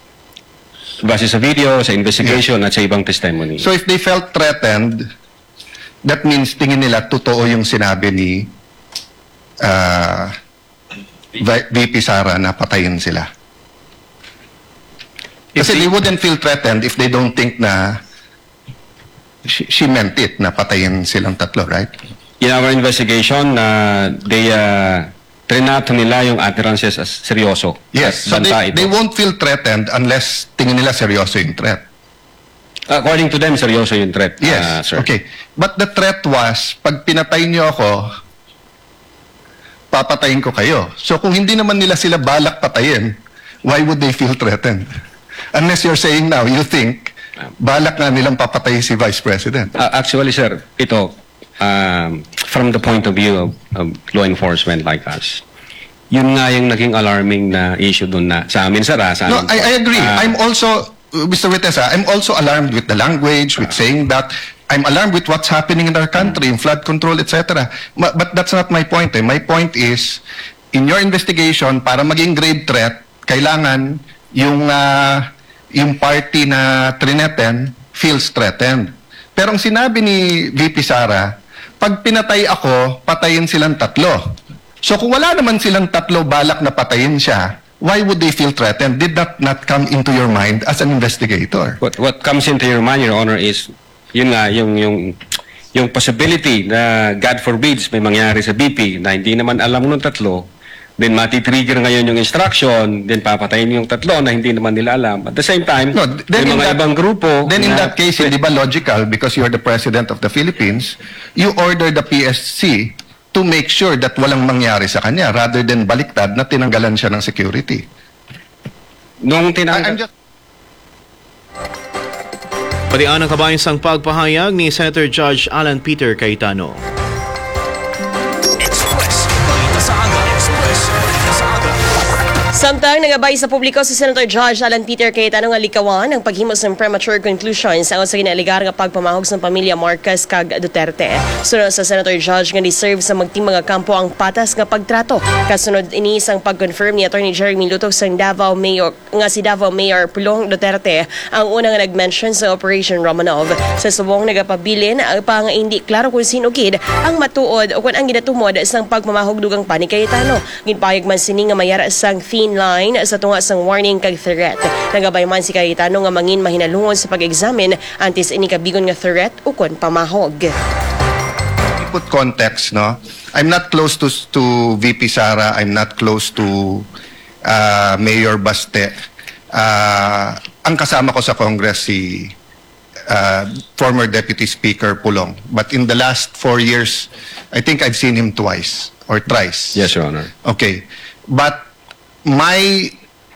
Base sa video, sa investigation at sa ibang testimony. So if they felt threatened, that means tingin nila totoo yung sinabi ni uh, V P Sara na patayin sila. Kasi If they they- wouldn't feel threatened if they don't think na she, she meant it, na patayin silang tatlo, right? In our investigation, uh, they uh, trinato nila yung utterances as seryoso. Yes, At so banta they, ito. they won't feel threatened unless tingin nila seryoso yung threat. According to them, seryoso yung threat, Yes, uh, sir. okay. But the threat was, pag pinatay niyo ako, papatayin ko kayo. So kung hindi naman nila sila balak patayin, why would they feel threatened? Unless you're saying now, you think, balak nga nilang papatay si Vice President. Uh, actually, sir, ito, um, from the point of view of, of law enforcement like us, yun nga yung naging alarming na issue dun na sa amin, sir, ah, sa No, amin I, po. I agree. Ah, I'm also, Mister Vitesa, I'm also alarmed with the language, with saying that. I'm alarmed with what's happening in our country, in flood control, et cetera. But, but that's not my point. Eh. My point is, in your investigation, para maging grave threat, kailangan yung uh, yung party na trineten feels threatened. Pero ang sinabi ni V P Sara, pag pinatay ako, patayin silang tatlo. So kung wala naman silang tatlo balak na patayin siya, why would they feel threatened? Did that not come into your mind as an investigator? What, what comes into your mind, Your Honor, is yun nga, yung, yung, yung possibility na God forbids may mangyari sa B P na hindi naman alam ng tatlo, then mati-trigger ngayon yung instruction, then papatayin yung tatlo na hindi naman nila alam. At the same time, No, then yung in mga that- ibang grupo... Then in na- that case, hindi ba logical, because you're the President of the Philippines, you order the P S C to make sure that walang mangyari sa kanya rather than baliktad na tinanggalan siya ng security. Nung I- tinanggal... I'm just Padian ang kabayan sang pagpahayag ni Senator Judge Alan Peter Cayetano. Express. Balita sa aga. Express. Balita sa aga. Samtang nagabay sa publiko si Senator Judge Alan Peter Cayetano nga likawan ang paghimos ng premature conclusions ang sa ginaligar nga pagpamahog sa pamilya Marcos kag Duterte. Sunod sa Senator Judge nga deserve sa magting mga kampo ang patas nga pagtrato. Kasunod ini sang pag-confirm ni Attorney Jeremy Lutok sang Davao Mayor nga si Davao Mayor Pulong Duterte ang unang nga nag-mention sa Operation Romanov. Sa subong nagapabilin ang pang hindi klaro kung sino gid ang matuod o kung ang ginatumod sang pagmamahog dugang pa ni Cayetano. Ginpayag man sini nga mayara sang thin online sa tunga sang warning kag threat. Nagabay man si Cayetano nga mangin mahinalungon sa pag-examine antes ini kabigon nga threat ukon pamahog. Put context, no? I'm not close to to V P Sara. I'm not close to uh, Mayor Baste. Uh, ang kasama ko sa Congress si uh, former Deputy Speaker Pulong. But in the last four years, I think I've seen him twice or thrice. Yes, Your Honor. Okay. But my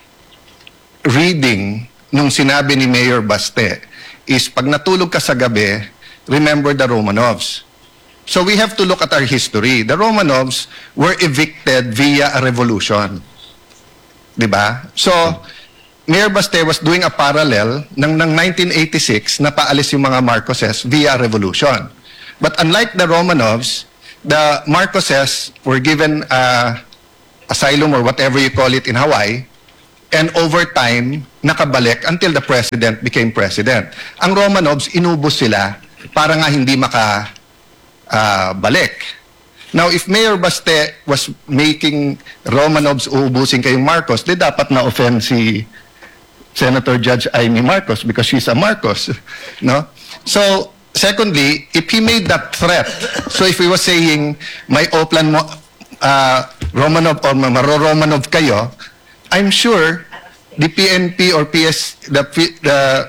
reading nung sinabi ni Mayor Baste is pag natulog ka sa gabi, remember the Romanovs. So we have to look at our history. The Romanovs were evicted via a revolution. Diba? So, Mayor Baste was doing a parallel ng, ng nineteen eighty-six na paalis yung mga Marcoses via revolution. But unlike the Romanovs, the Marcoses were given uh, asylum or whatever you call it in Hawaii, and over time, nakabalik until the president became president. Ang Romanovs, inubos sila para nga hindi maka Uh, balik. Now, if Mayor Baste was making Romanovs uubusin kayong Marcos, di dapat na-offend si Senator Judge Amy Marcos because she's a Marcos. No? So, secondly, if he made that threat, so if he was saying, may oplan mo, uh, Romanov or maro-Romanov kayo, I'm sure the P N P or P S, the, the,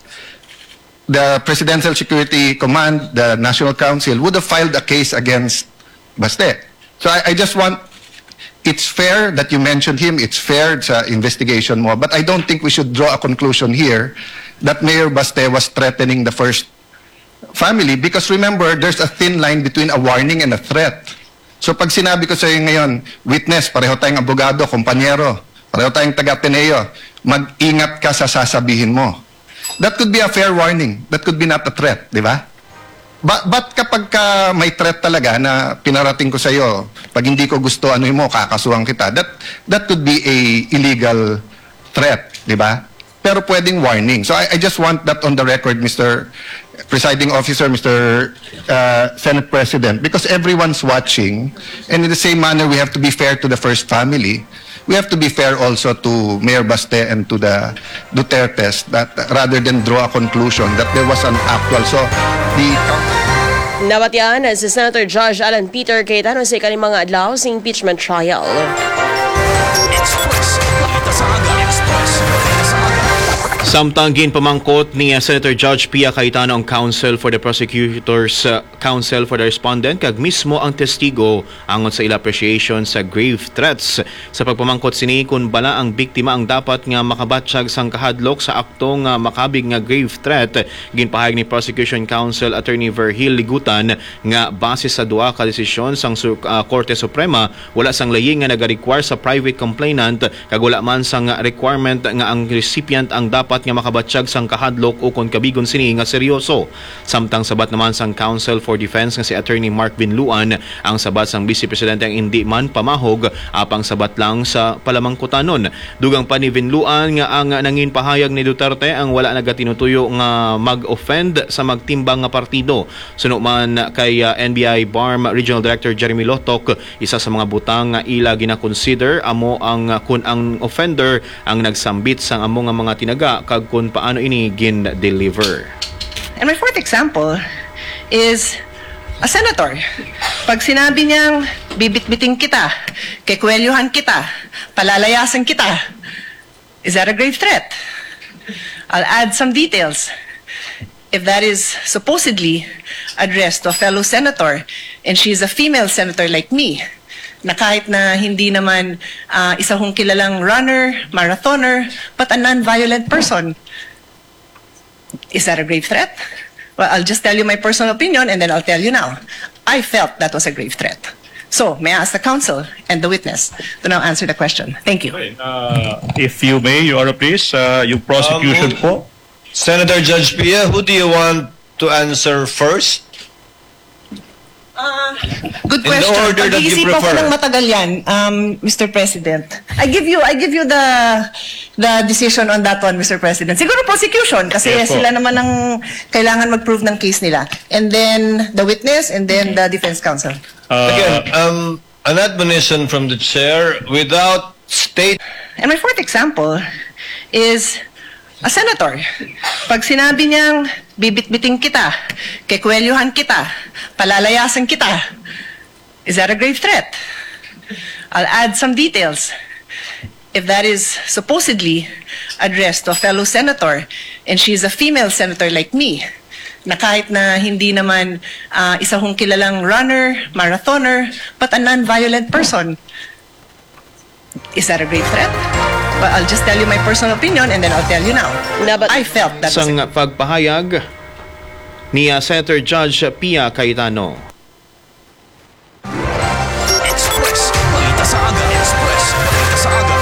the Presidential Security Command, the National Council, would have filed a case against Baste. So I, I just want, it's fair that you mentioned him, it's fair sa investigation mo, but I don't think we should draw a conclusion here that Mayor Baste was threatening the first family because remember, there's a thin line between a warning and a threat. So pag sinabi ko sa iyo ngayon, witness, pareho tayong abogado, kompanyero, pareho tayong taga-Ateneo, mag-ingat ka sa sasabihin mo. That could be a fair warning. That could be not a threat, di ba? But, but kapag ka may threat talaga na pinarating ko sa iyo, pag hindi ko gusto ano mo, kakasuhan kita, that, that could be a illegal threat, di ba? Pero pwedeng warning. So I, I just want that on the record, Mister Presiding Officer, Mister Uh, Senate President, because everyone's watching, and in the same manner, we have to be fair to the first family. We have to be fair also to Mayor Baste and to the Dutertes that rather than draw a conclusion that there was an actual. So, the... Nabatian si Senator Judge Alan Peter Cayetano sa ikalimang mga adlaw sa impeachment trial. Express. Balita sa aga. Express. Balita sa aga. Samtang ginpamangkot ni Senator Judge Pia Cayetano ang counsel for the prosecutor's uh, counsel for the respondent kag mismo ang testigo angon sa ila appreciation sa grave threats. Sa pagpamangkot sini kun bala ang biktima ang dapat nga makabatsyag sang kahadlok sa akto nga makabig nga grave threat, ginpahayag ni Prosecution Counsel Attorney Verhil Ligutan nga base sa duha ka desisyon sang uh, Korte Suprema wala sang laying nga nagarequire sa private complainant kag wala man sang requirement nga ang recipient ang dapat nga makabatsyag sang kahadlok o kon kabigon sini nga seryoso. Samtang sabat naman sang Counsel for Defense nga si Attorney Mark Binluan ang sabat sang Vice Presidente ang hindi man pamahog apang sabat lang sa palamangkutanon. Dugang pa ni Binluan nga ang nangin pahayag ni Duterte ang wala nagatinutuyo nga mag-offend sa magtimbang nga partido. Suno man kay uh, N B I B A R M Regional Director Jeremy Lotok, isa sa mga butang nga ila gina-consider amo ang uh, kun ang offender ang nagsambit sang amo nga mga tinaga kag kung paano ini gin-deliver. And my fourth example is a senator. Pag sinabi niyang bibit-biting kita, kekwelyuhan kita, palalayasan kita, is that a grave threat? I'll add some details. If that is supposedly addressed to a fellow senator and she's a female senator like me, na kahit na hindi naman uh, isa kong kilalang runner, marathoner, but a non-violent person. Is that a grave threat? Well, I'll just tell you my personal opinion and then I'll tell you now. I felt that was a grave threat. So, may I ask the counsel and the witness to now answer the question. Thank you. Uh, if you may, Your Honor, please, uh, yung prosecution Um, po. Senator Judge Pia, who do you want to answer first? Uh, good In the question. order that you Pag-iisipan ko prefer. ng matagal yan, um, Mister President. I give you, I give you the the decision on that one, Mister President. Siguro prosecution kasi Yes, po. sila naman ang kailangan mag-prove ng case nila. And then the witness and then the defense counsel. Uh, Again, um, an admonition from the chair, without state. And my fourth example is a senator. Pag sinabi niyang bibit-biting kita, kekwelyuhan kita, palalayasan kita, is that a grave threat? I'll add some details. If that is supposedly addressed to a fellow senator, and she's a female senator like me, na kahit na hindi naman uh, isa kong kilalang runner, marathoner, but a non-violent person, is that a grave threat? Well, I'll just tell you my personal opinion and then I'll tell you now. No, but I felt that was Sang pagpahayag ni uh, Senator Judge Pia Cayetano. Express. Balita sa aga. Express. Balita sa aga.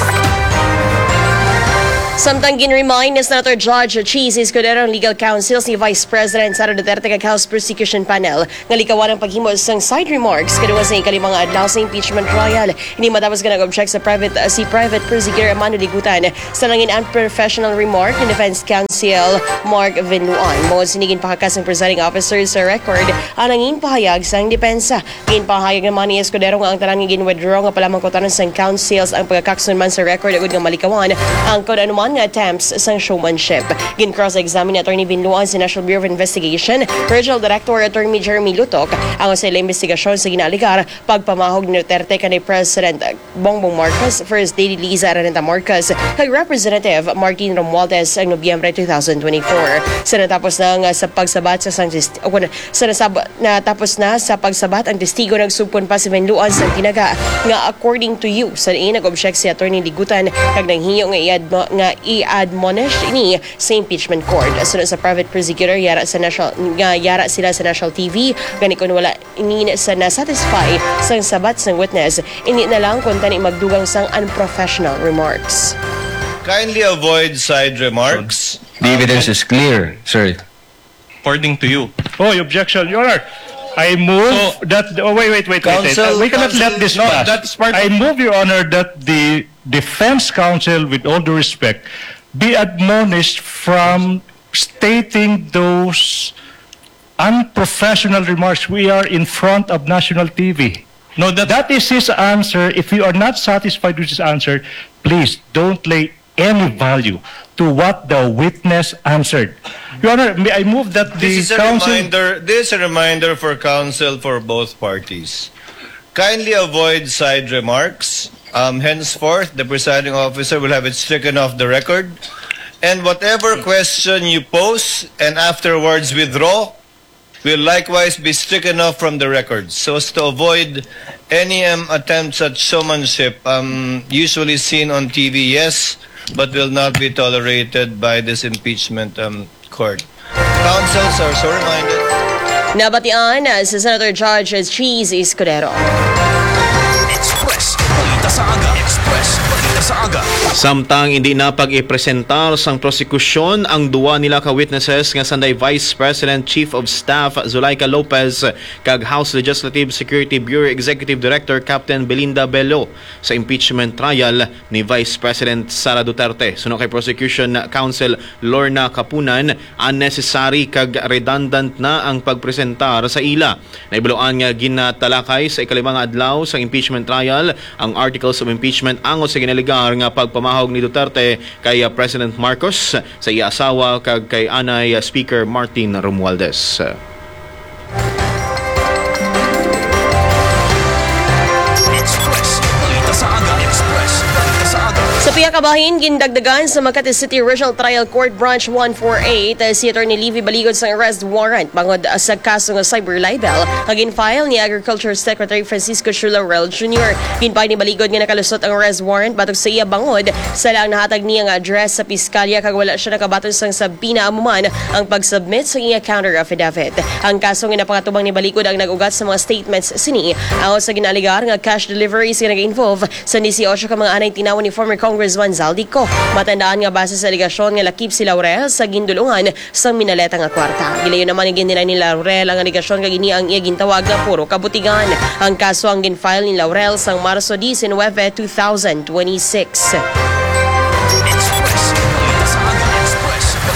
Samtang ginremind ni Senator Judge Cheese Escudero ang legal counsels ni Vice President Sara Duterte kag House Prosecution Panel nga likawan ang paghimo sang side remarks kaduwa sa ikalimang adlaw sa impeachment trial. Hindi matapos ka nag-object sa private uh, si Private Prosecutor Armando Ligutan sa nangin unprofessional remark ni Defense Counsel Mark Vinluan. Mawad sinigin pakakas ng presiding officer sa record ang nangin pahayag sang depensa. Gin pahayag naman ni Escudero nga ang tanan nga gin-withdraw nga palamangkotanan sang counsels ang pagkakaksunman sa record agud nga malikawan ang kung anuman nga attempts sang showmanship. Gin-cross-examine ni Attorney Vinluan sa National Bureau of Investigation, Regional Director Attorney Jeremy Lutok ang sa ila investigasyon sa ginaligar pagpamahog ni Duterte kanay President Bongbong Marcos, First Lady Liza Araneta Marcos, kay Representative Martin Romualdez ang Nobyembre twenty twenty-four. Sa natapos na nga sa pagsabat sa sang o sa nasab, natapos na sa pagsabat ang testigo nagsugpon pa si Vinluan sa tinaga nga according to you sa diin nag-object si Attorney Ligutan kag nanghinyo nga iadmo nga i-admonish ini sa impeachment court. Sunod sa private prosecutor yara sa national nga yara sila sa national T V gani kun wala ini sa na-satisfy sang sabat sang witness ini na lang kung tani magdugang sang unprofessional remarks. Kindly avoid side remarks. The evidence is clear, sir. According to you. Oh, objection, Your Honor. I move So- that, oh, wait, wait, wait, wait, wait. Counsel- We cannot counsel- let this No, pass. that's part I of- move, Your Honor, that the defense counsel, with all due respect, be admonished from stating those unprofessional remarks. We are in front of national T V. No, that, That is his answer. If you are not satisfied with his answer, please don't lay any value to what the witness answered. Your Honor, may I move that the This is a counsel... reminder. This is a reminder for counsel for both parties. Kindly avoid side remarks. Um, henceforth, the presiding officer will have it stricken off the record, and whatever question you pose and afterwards withdraw will likewise be stricken off from the record, so as to avoid any um, attempts at showmanship, um, usually seen on T V, yes, but will not be tolerated by this impeachment um, court. Counsels are so reminded. Nabatian uh, si Senator Judge Cheese Escudero. Express. Balita sa aga. Express. Balita sa aga. Samtang hindi na pag-ipresentar sang prosekusyon ang duwa nila ka witnesses nga sanday Vice President Chief of Staff Zulaika Lopez kag House Legislative Security Bureau Executive Director Captain Belinda Bello sa impeachment trial ni Vice President Sara Duterte. Suno kay Prosecution Counsel Lorna Kapunan, unnecessary kag redundant na ang pagpresentar sa ila. Naibuloan nga ginatalakay sa ikalimang adlaw sa impeachment trial ang articles of impeachment ango sa ginaligar nga pagpamahog ni Duterte kay uh, President Marcos sa iya asawa kag kay anay uh, Speaker Martin Romualdez. Express. Balita sa aga. Express. Balita sa aga. Sa piyakabahin, gindagdagan sa Makati City Regional Trial Court Branch one forty-eight uh, si Attorney Levy Baligod sa arrest warrant bangod uh, sa kaso ng cyber libel nga gin-file ni Agriculture Secretary Francisco Chulaurel Junior Ginpay ni Baligod nga nakalusot ang arrest warrant batok sa iya bangod sa lang nahatag niya nga address sa piskalya kag wala siya nakabaton sang sabina amuman ang pag-submit sa iya counter affidavit. Ang kaso nga napangatubang ni Baligod ang nag-ugat sa mga statements sini ayon sa ginaligar nga cash deliveries nga nag-involve sa eighteen ka mga anay tinawan ni former Congressman Zaldico. Matandaan nga base sa aligasyon nga lakip si Laurel sa gindulungan sa minaleta nga kwarta. Gilayon naman ni ginila ni Laurel ang aligasyon nga gini ang iya gintawag nga puro kabutigan. Ang kaso ang ginfile ni Laurel sang Marso nineteen, twenty twenty-six. Express. Balita sa aga. Express. Balita sa aga.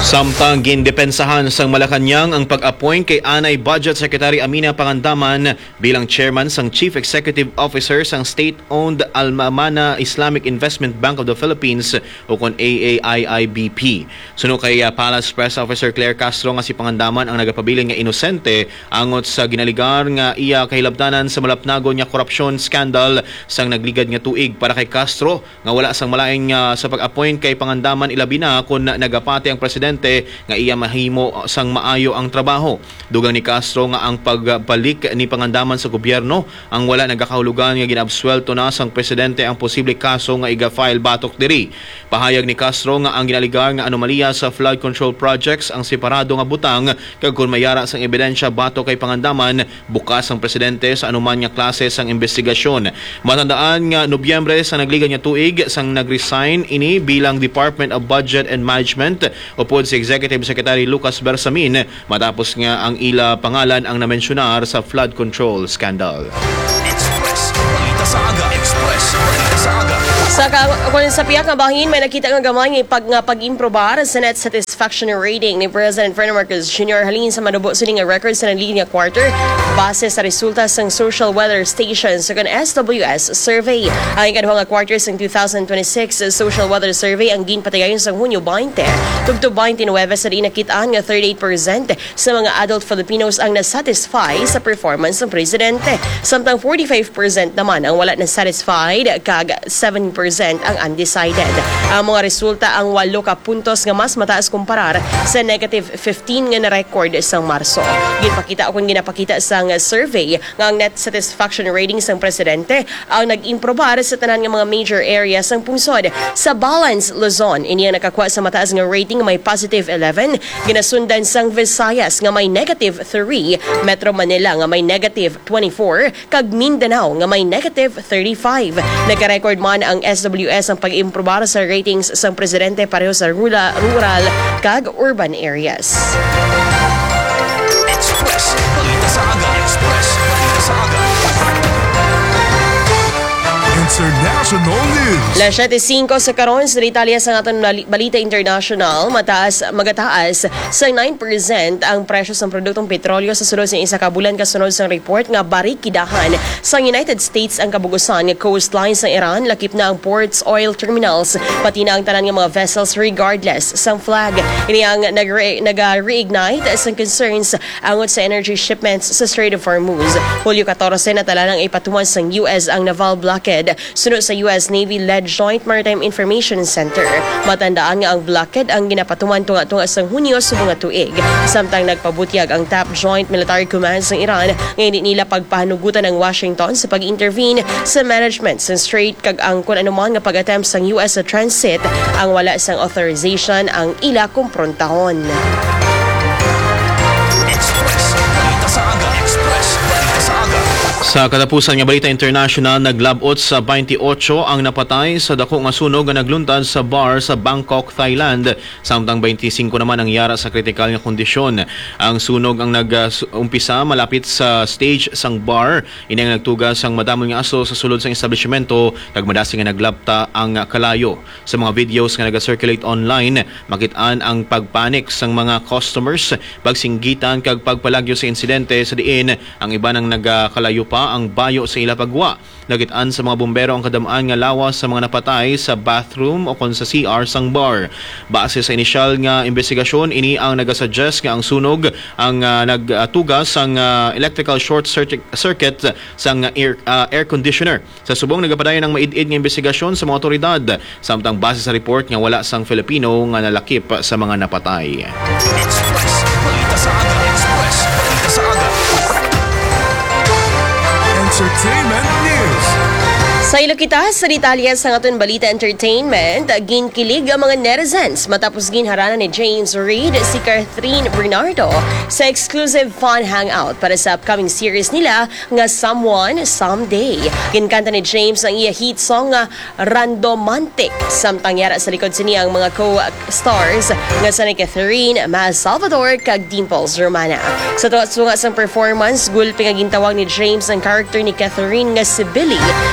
Samtang gindepensahan sang Malacanang ang pag-appoint kay Anay Budget Secretary Amina Pangandaman bilang chairman sang Chief Executive Officer sang state-owned Almamana Islamic Investment Bank of the Philippines o kon A A I I B P. Suno kay uh, Palace Press Officer Claire Castro nga si Pangandaman ang nagapabiling nga inosente angot sa ginaligar nga iya kahilabtanan sa malapnagon nga korupsyon scandal sang nagligad nga tuig para kay Castro nga wala sang malaing uh, sa pag-appoint kay Pangandaman ilabi na kun nagapati ang presidente nga iya mahimo sang maayo ang trabaho. Dugang ni Castro nga ang pagbalik ni Pangandaman sa gobyerno ang wala nagakahulugan nga ginabswelto na sang presidente ang posible kaso nga iga-file batok diri. Pahayag ni Castro nga ang ginaligar nga anomalya sa flood control projects ang separado nga butang kag kun mayara sang ebidensya batok kay Pangandaman bukas ang presidente sa anuman nga klase sang investigasyon. Matandaan nga Nobyembre sa nagligad nga tuig sang nagresign ini bilang Department of Budget and Management upod si Executive Secretary Lucas Bersamin matapos nga ang ila pangalan ang namensyunar sa flood control scandal. Express. Balita sa aga. Express. Balita sa aga. Sa kung sa piyak nga bahin, may nakita nga gamay nga pag nga pag-improbar sa net satisfaction rating ni President Ferdinand Marcos Junior halin sa manubo sini nga record sa nagligid nga quarter base sa resulta sang social weather station sa kan S W S survey. Ang ikaduha nga quarter sang two thousand twenty-six social weather survey ang ginpatigayon sa Hunyo twenty. Tugto twenty-nine sa rin nakitaan nga thirty-eight percent sa mga adult Filipinos ang nasatisfy sa performance ng presidente. Samtang forty-five percent naman ang wala na satisfied kag seven percent ang undecided. Ang mga resulta ang walo ka puntos nga mas mataas kumparar sa negative fifteen nga na-record sa Marso. Ginpakita kung ginapakita sang survey nga ang net satisfaction rating sang presidente ang nag-improbar sa tanan nga mga major areas sang pungsod. Sa Balance, Luzon, ini ang nakakuha sa mataas nga rating nga may positive eleven, ginasundan sang Visayas nga may negative three, Metro Manila nga may negative twenty-four, kag Mindanao nga may negative thirty-five. Nagka-record man ang S W S ang pag-improbar sa ratings sang presidente pareho sa rural, rural kag urban areas. Express. Balita sa aga. Express. Balita sa aga. International News. Las seven five sa karon sa Italia sa aton balita international, mataas magataas sa nine percent ang presyo sa produktong petrolyo sa sulod sa isa ka bulan kasunod sa report nga barikidahan sa United States ang kabugusan nga coastline sa Iran, lakip na ang ports, oil terminals, pati na ang tanan nga mga vessels regardless sang flag. Ini ang nag-reignite sa concerns angot sa energy shipments sa Strait of Hormuz. Hulyo fourteen natala nang ipatuman sang U S ang naval blockade sunod sa U S Navy-led Joint Maritime Information Center. Matandaan nga ang blockade ang ginapatuman tunga-tunga sa Hunyo sa mga tuig. Samtang nagpabutyag ang top Joint Military Command ng Iran nga hindi nila pagpahanugutan ng Washington sa pag-intervene sa management sa Strait kag ang kung anuman nga pag-attempt sang U S sa transit ang wala sang authorization ang ila kumprontahon. Express. Balita sa aga. Express. Balita sa aga. Sa katapusan nga balita international, naglabot sa twenty-eight ang napatay sa dako nga sunog nga nagluntad sa bar sa Bangkok, Thailand. Samtang twenty-five naman ang yara sa kritikal nga kondisyon. Ang sunog ang nag-umpisa malapit sa stage sang bar. Ini ang nagtugas ang madamon nga aso sa sulod sang establishmento kag madasing nga naglapta ang kalayo. Sa mga videos nga naga-circulate online, makitaan ang pagpanik sang mga customers, pagsinggitan kag pagpalagyo sa insidente sa diin ang iba nang nagakalayo pa ang bayo sa ila pagwa. Nagitaan sa mga bumbero ang kadamaan nga lawas sa mga napatay sa bathroom o kon sa C R sang bar. Base sa inisyal nga investigasyon, ini ang nagasuggest nga ang sunog ang uh, nagtugas sang uh, electrical short circuit, circuit sang air, uh, air conditioner. Sa subong nagapadayon ng maid-id nga investigasyon sa mga otoridad. Samtang base sa report nga wala sang Filipino nga nalakip sa mga napatay. Express. Balita sa aga. Express. Balita sa aga. Entertainment News. Sa ilo kita sa Italia sa aton balita entertainment, ginkilig ang mga netizens matapos ginharanan ni James Reid si Catherine Bernardo sa exclusive fun hangout para sa upcoming series nila nga Someone Someday. Ginkanta ni James ang iya hit song nga Randomantic. Samtang yara sa likod siniya ang mga co-stars nga sa ni Catherine, Maz Salvador kag Dimples Romana. Sa tuwa-tunga sang performance, gulpi nga gintawag ni James ang character ni Catherine nga si Billy sa gina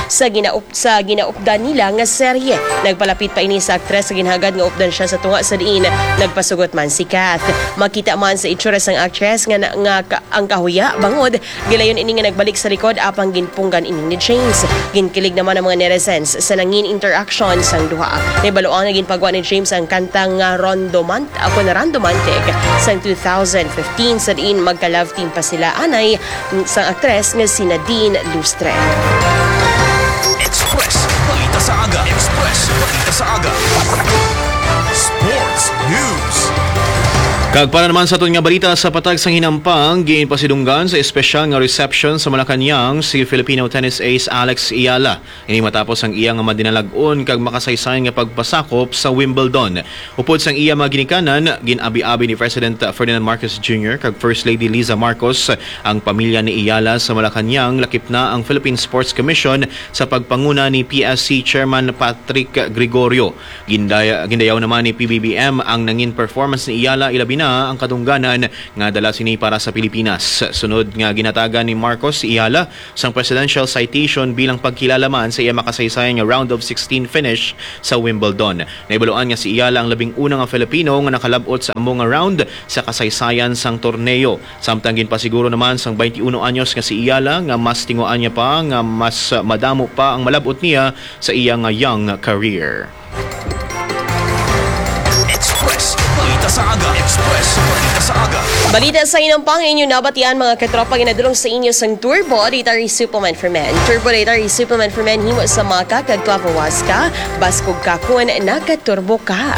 ginaup sa ginaupdan nila nga serye. Nagpalapit pa ini sa aktres sa ginhagad nga updan siya sa tunga sa diin nagpasugot man si Kath. Makita man sa itsura sang aktres nga, na, nga ka, ang kahuya bangod gilayon ini nga nagbalik sa likod apang ginpunggan ini ni James. Ginkilig naman ang mga netizens sa nangin interaction sang duha. Nibaloan na ginpagwa ni James ang kantang nga Rondomant ako na Randomantic sang two thousand fifteen sa diin magka-love team pa sila anay sang aktres nga si Nadine Lustre. Express, balita sa aga. Express, balita sa aga. Sports News. Kag para naman sa aton nga balita sa patag sang hinampang, ginpasidunggan sa espesyal nga reception sa Malacañang si Filipino tennis ace Alex Ayala. Ini matapos ang iya nga madinalag-on kag makasaysayan nga pagpasakop sa Wimbledon. Upod sang iya mga ginikanan, ginabi-abi ni President Ferdinand Marcos Junior kag First Lady Liza Marcos ang pamilya ni Ayala sa Malacañang. Lakip na ang Philippine Sports Commission sa pagpanguna ni P S C Chairman Patrick Gregorio. Gindaya, gindayaw naman ni P B B M ang nangin performance ni Ayala ilabi na ang kadungganan nga dala sini para sa Pilipinas. Sunod nga ginatagan ni Marcos si Ayala sang presidential citation bilang pagkilala man sa iya makasaysayan nga round of sixteen finish sa Wimbledon. Naibaloan nga si Ayala ang labing unang nga Filipino nga nakalabot sa among nga round sa kasaysayan sang torneo. Samtang ginpasiguro naman sang twenty-one anyos nga si Ayala nga mas tinguan niya pa nga mas madamo pa ang malabot niya sa iya nga young career. Express, balita sa aga. Express, balita sa aga. Balita sa inampang inyo nabatian mga katropa ginadulong sa inyo sang Turbo Dietary Supplement for Men. Turbo Dietary Supplement for Men himo sa maka kag clavawas ka, baskog ka kun nakaturbo ka.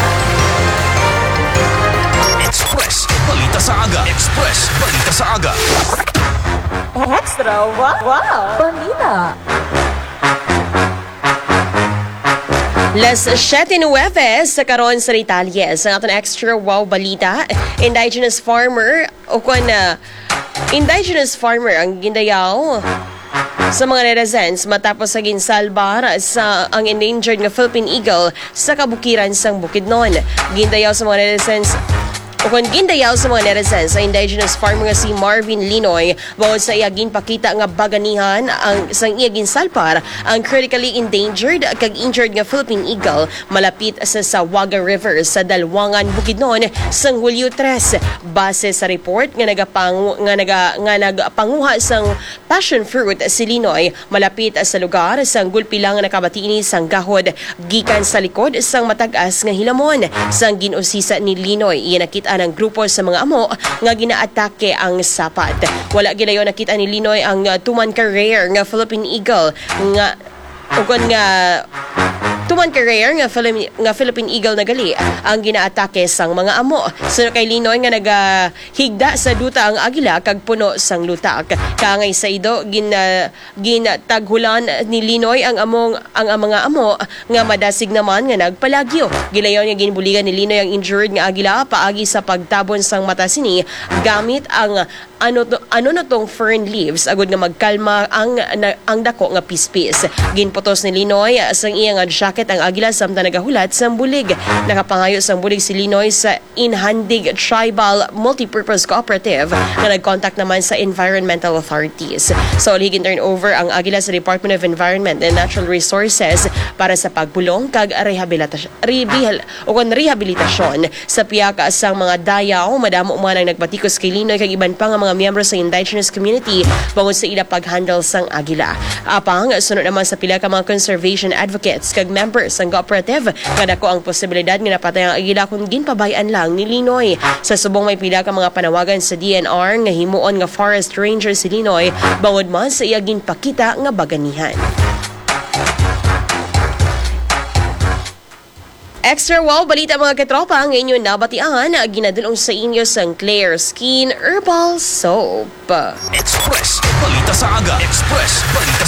Express, balita sa aga. Express, balita sa aga. Extra wow, wow. Balita. Las siete nueve sa karon sa Ritalies. Ang aton extra wow balita, indigenous farmer o kung uh, indigenous farmer ang gindayaw sa mga netizens matapos sa ginsalbar sa ang endangered nga Philippine Eagle sa kabukiran sang Bukidnon. Gindayaw sa mga netizens o kung gindayaw sa mga netizens sa indigenous farmer nga si Marvin Linoy bawod sa iya ginpakita nga baganihan ang sang iya ginsalpar ang critically endangered kag injured nga Philippine Eagle malapit sa Sawaga River sa Dalwangan, Bukidnon sang Hulyo tres. Base sa report nga nagapang nga naga nga nagpanguha sang passion fruit si Linoy malapit sa lugar sang gulpilang nakabati ini sang gahod gikan sa likod sang matag-as nga hilamon sang ginusisa ni Linoy. Iya nakita ng grupo sa mga amo nga ginaatake ang sapat. Wala gilayo nakita ni Linoy ang uh, tuman ka rare nga Philippine Eagle nga ugon nga tuman ka rare nga, Philippine, nga Philippine Eagle na gali ang ginaatake sang mga amo. So kay Linoy nga nagahigda sa duta ang agila kag puno sang lutak. Kaangay sa ido gin uh, ginataghulan ni Linoy ang among ang, ang mga amo nga madasig naman nga nagpalagyo. Gilayon nga ginbuligan ni Linoy ang injured nga agila paagi sa pagtabon sang mata sini gamit ang ano to, ano na tong fern leaves agud nga magkalma ang na, ang dako nga pispis. Ginputos ni Linoy sang iya nga jacket ang agila samtang nagahulat sa bulig. Nakapangayo sa bulig si Linoy sa Inhandig Tribal Multipurpose Cooperative na nag-contact naman sa environmental authorities. So, higin turn over ang agila sa Department of Environment and Natural Resources para sa pagbulong kag rehabilitasyon rehabilitasyon o kon rehabilitasyon sa piyaka sang mga dayaw. Madamo man ang nagbatikos kay Linoy kag iban pa nga mga miyembro sa indigenous community bangod sa ila pag-handle sang agila. Apang sunod naman sa pila ka mga conservation advocates kag members ng cooperative nga dako ang posibilidad nga napatay ang agila kung ginpabayan lang ni Linoy. Sa subong may pila ka mga panawagan sa D N R nga himuon nga forest ranger si Linoy bangod man sa iya ginpakita nga baganihan. Extra wow balita mga katropa ang inyo nabatian ginadulong sa inyo sang Clear Skin Herbal Soap. Express, balita sa aga. Express, balita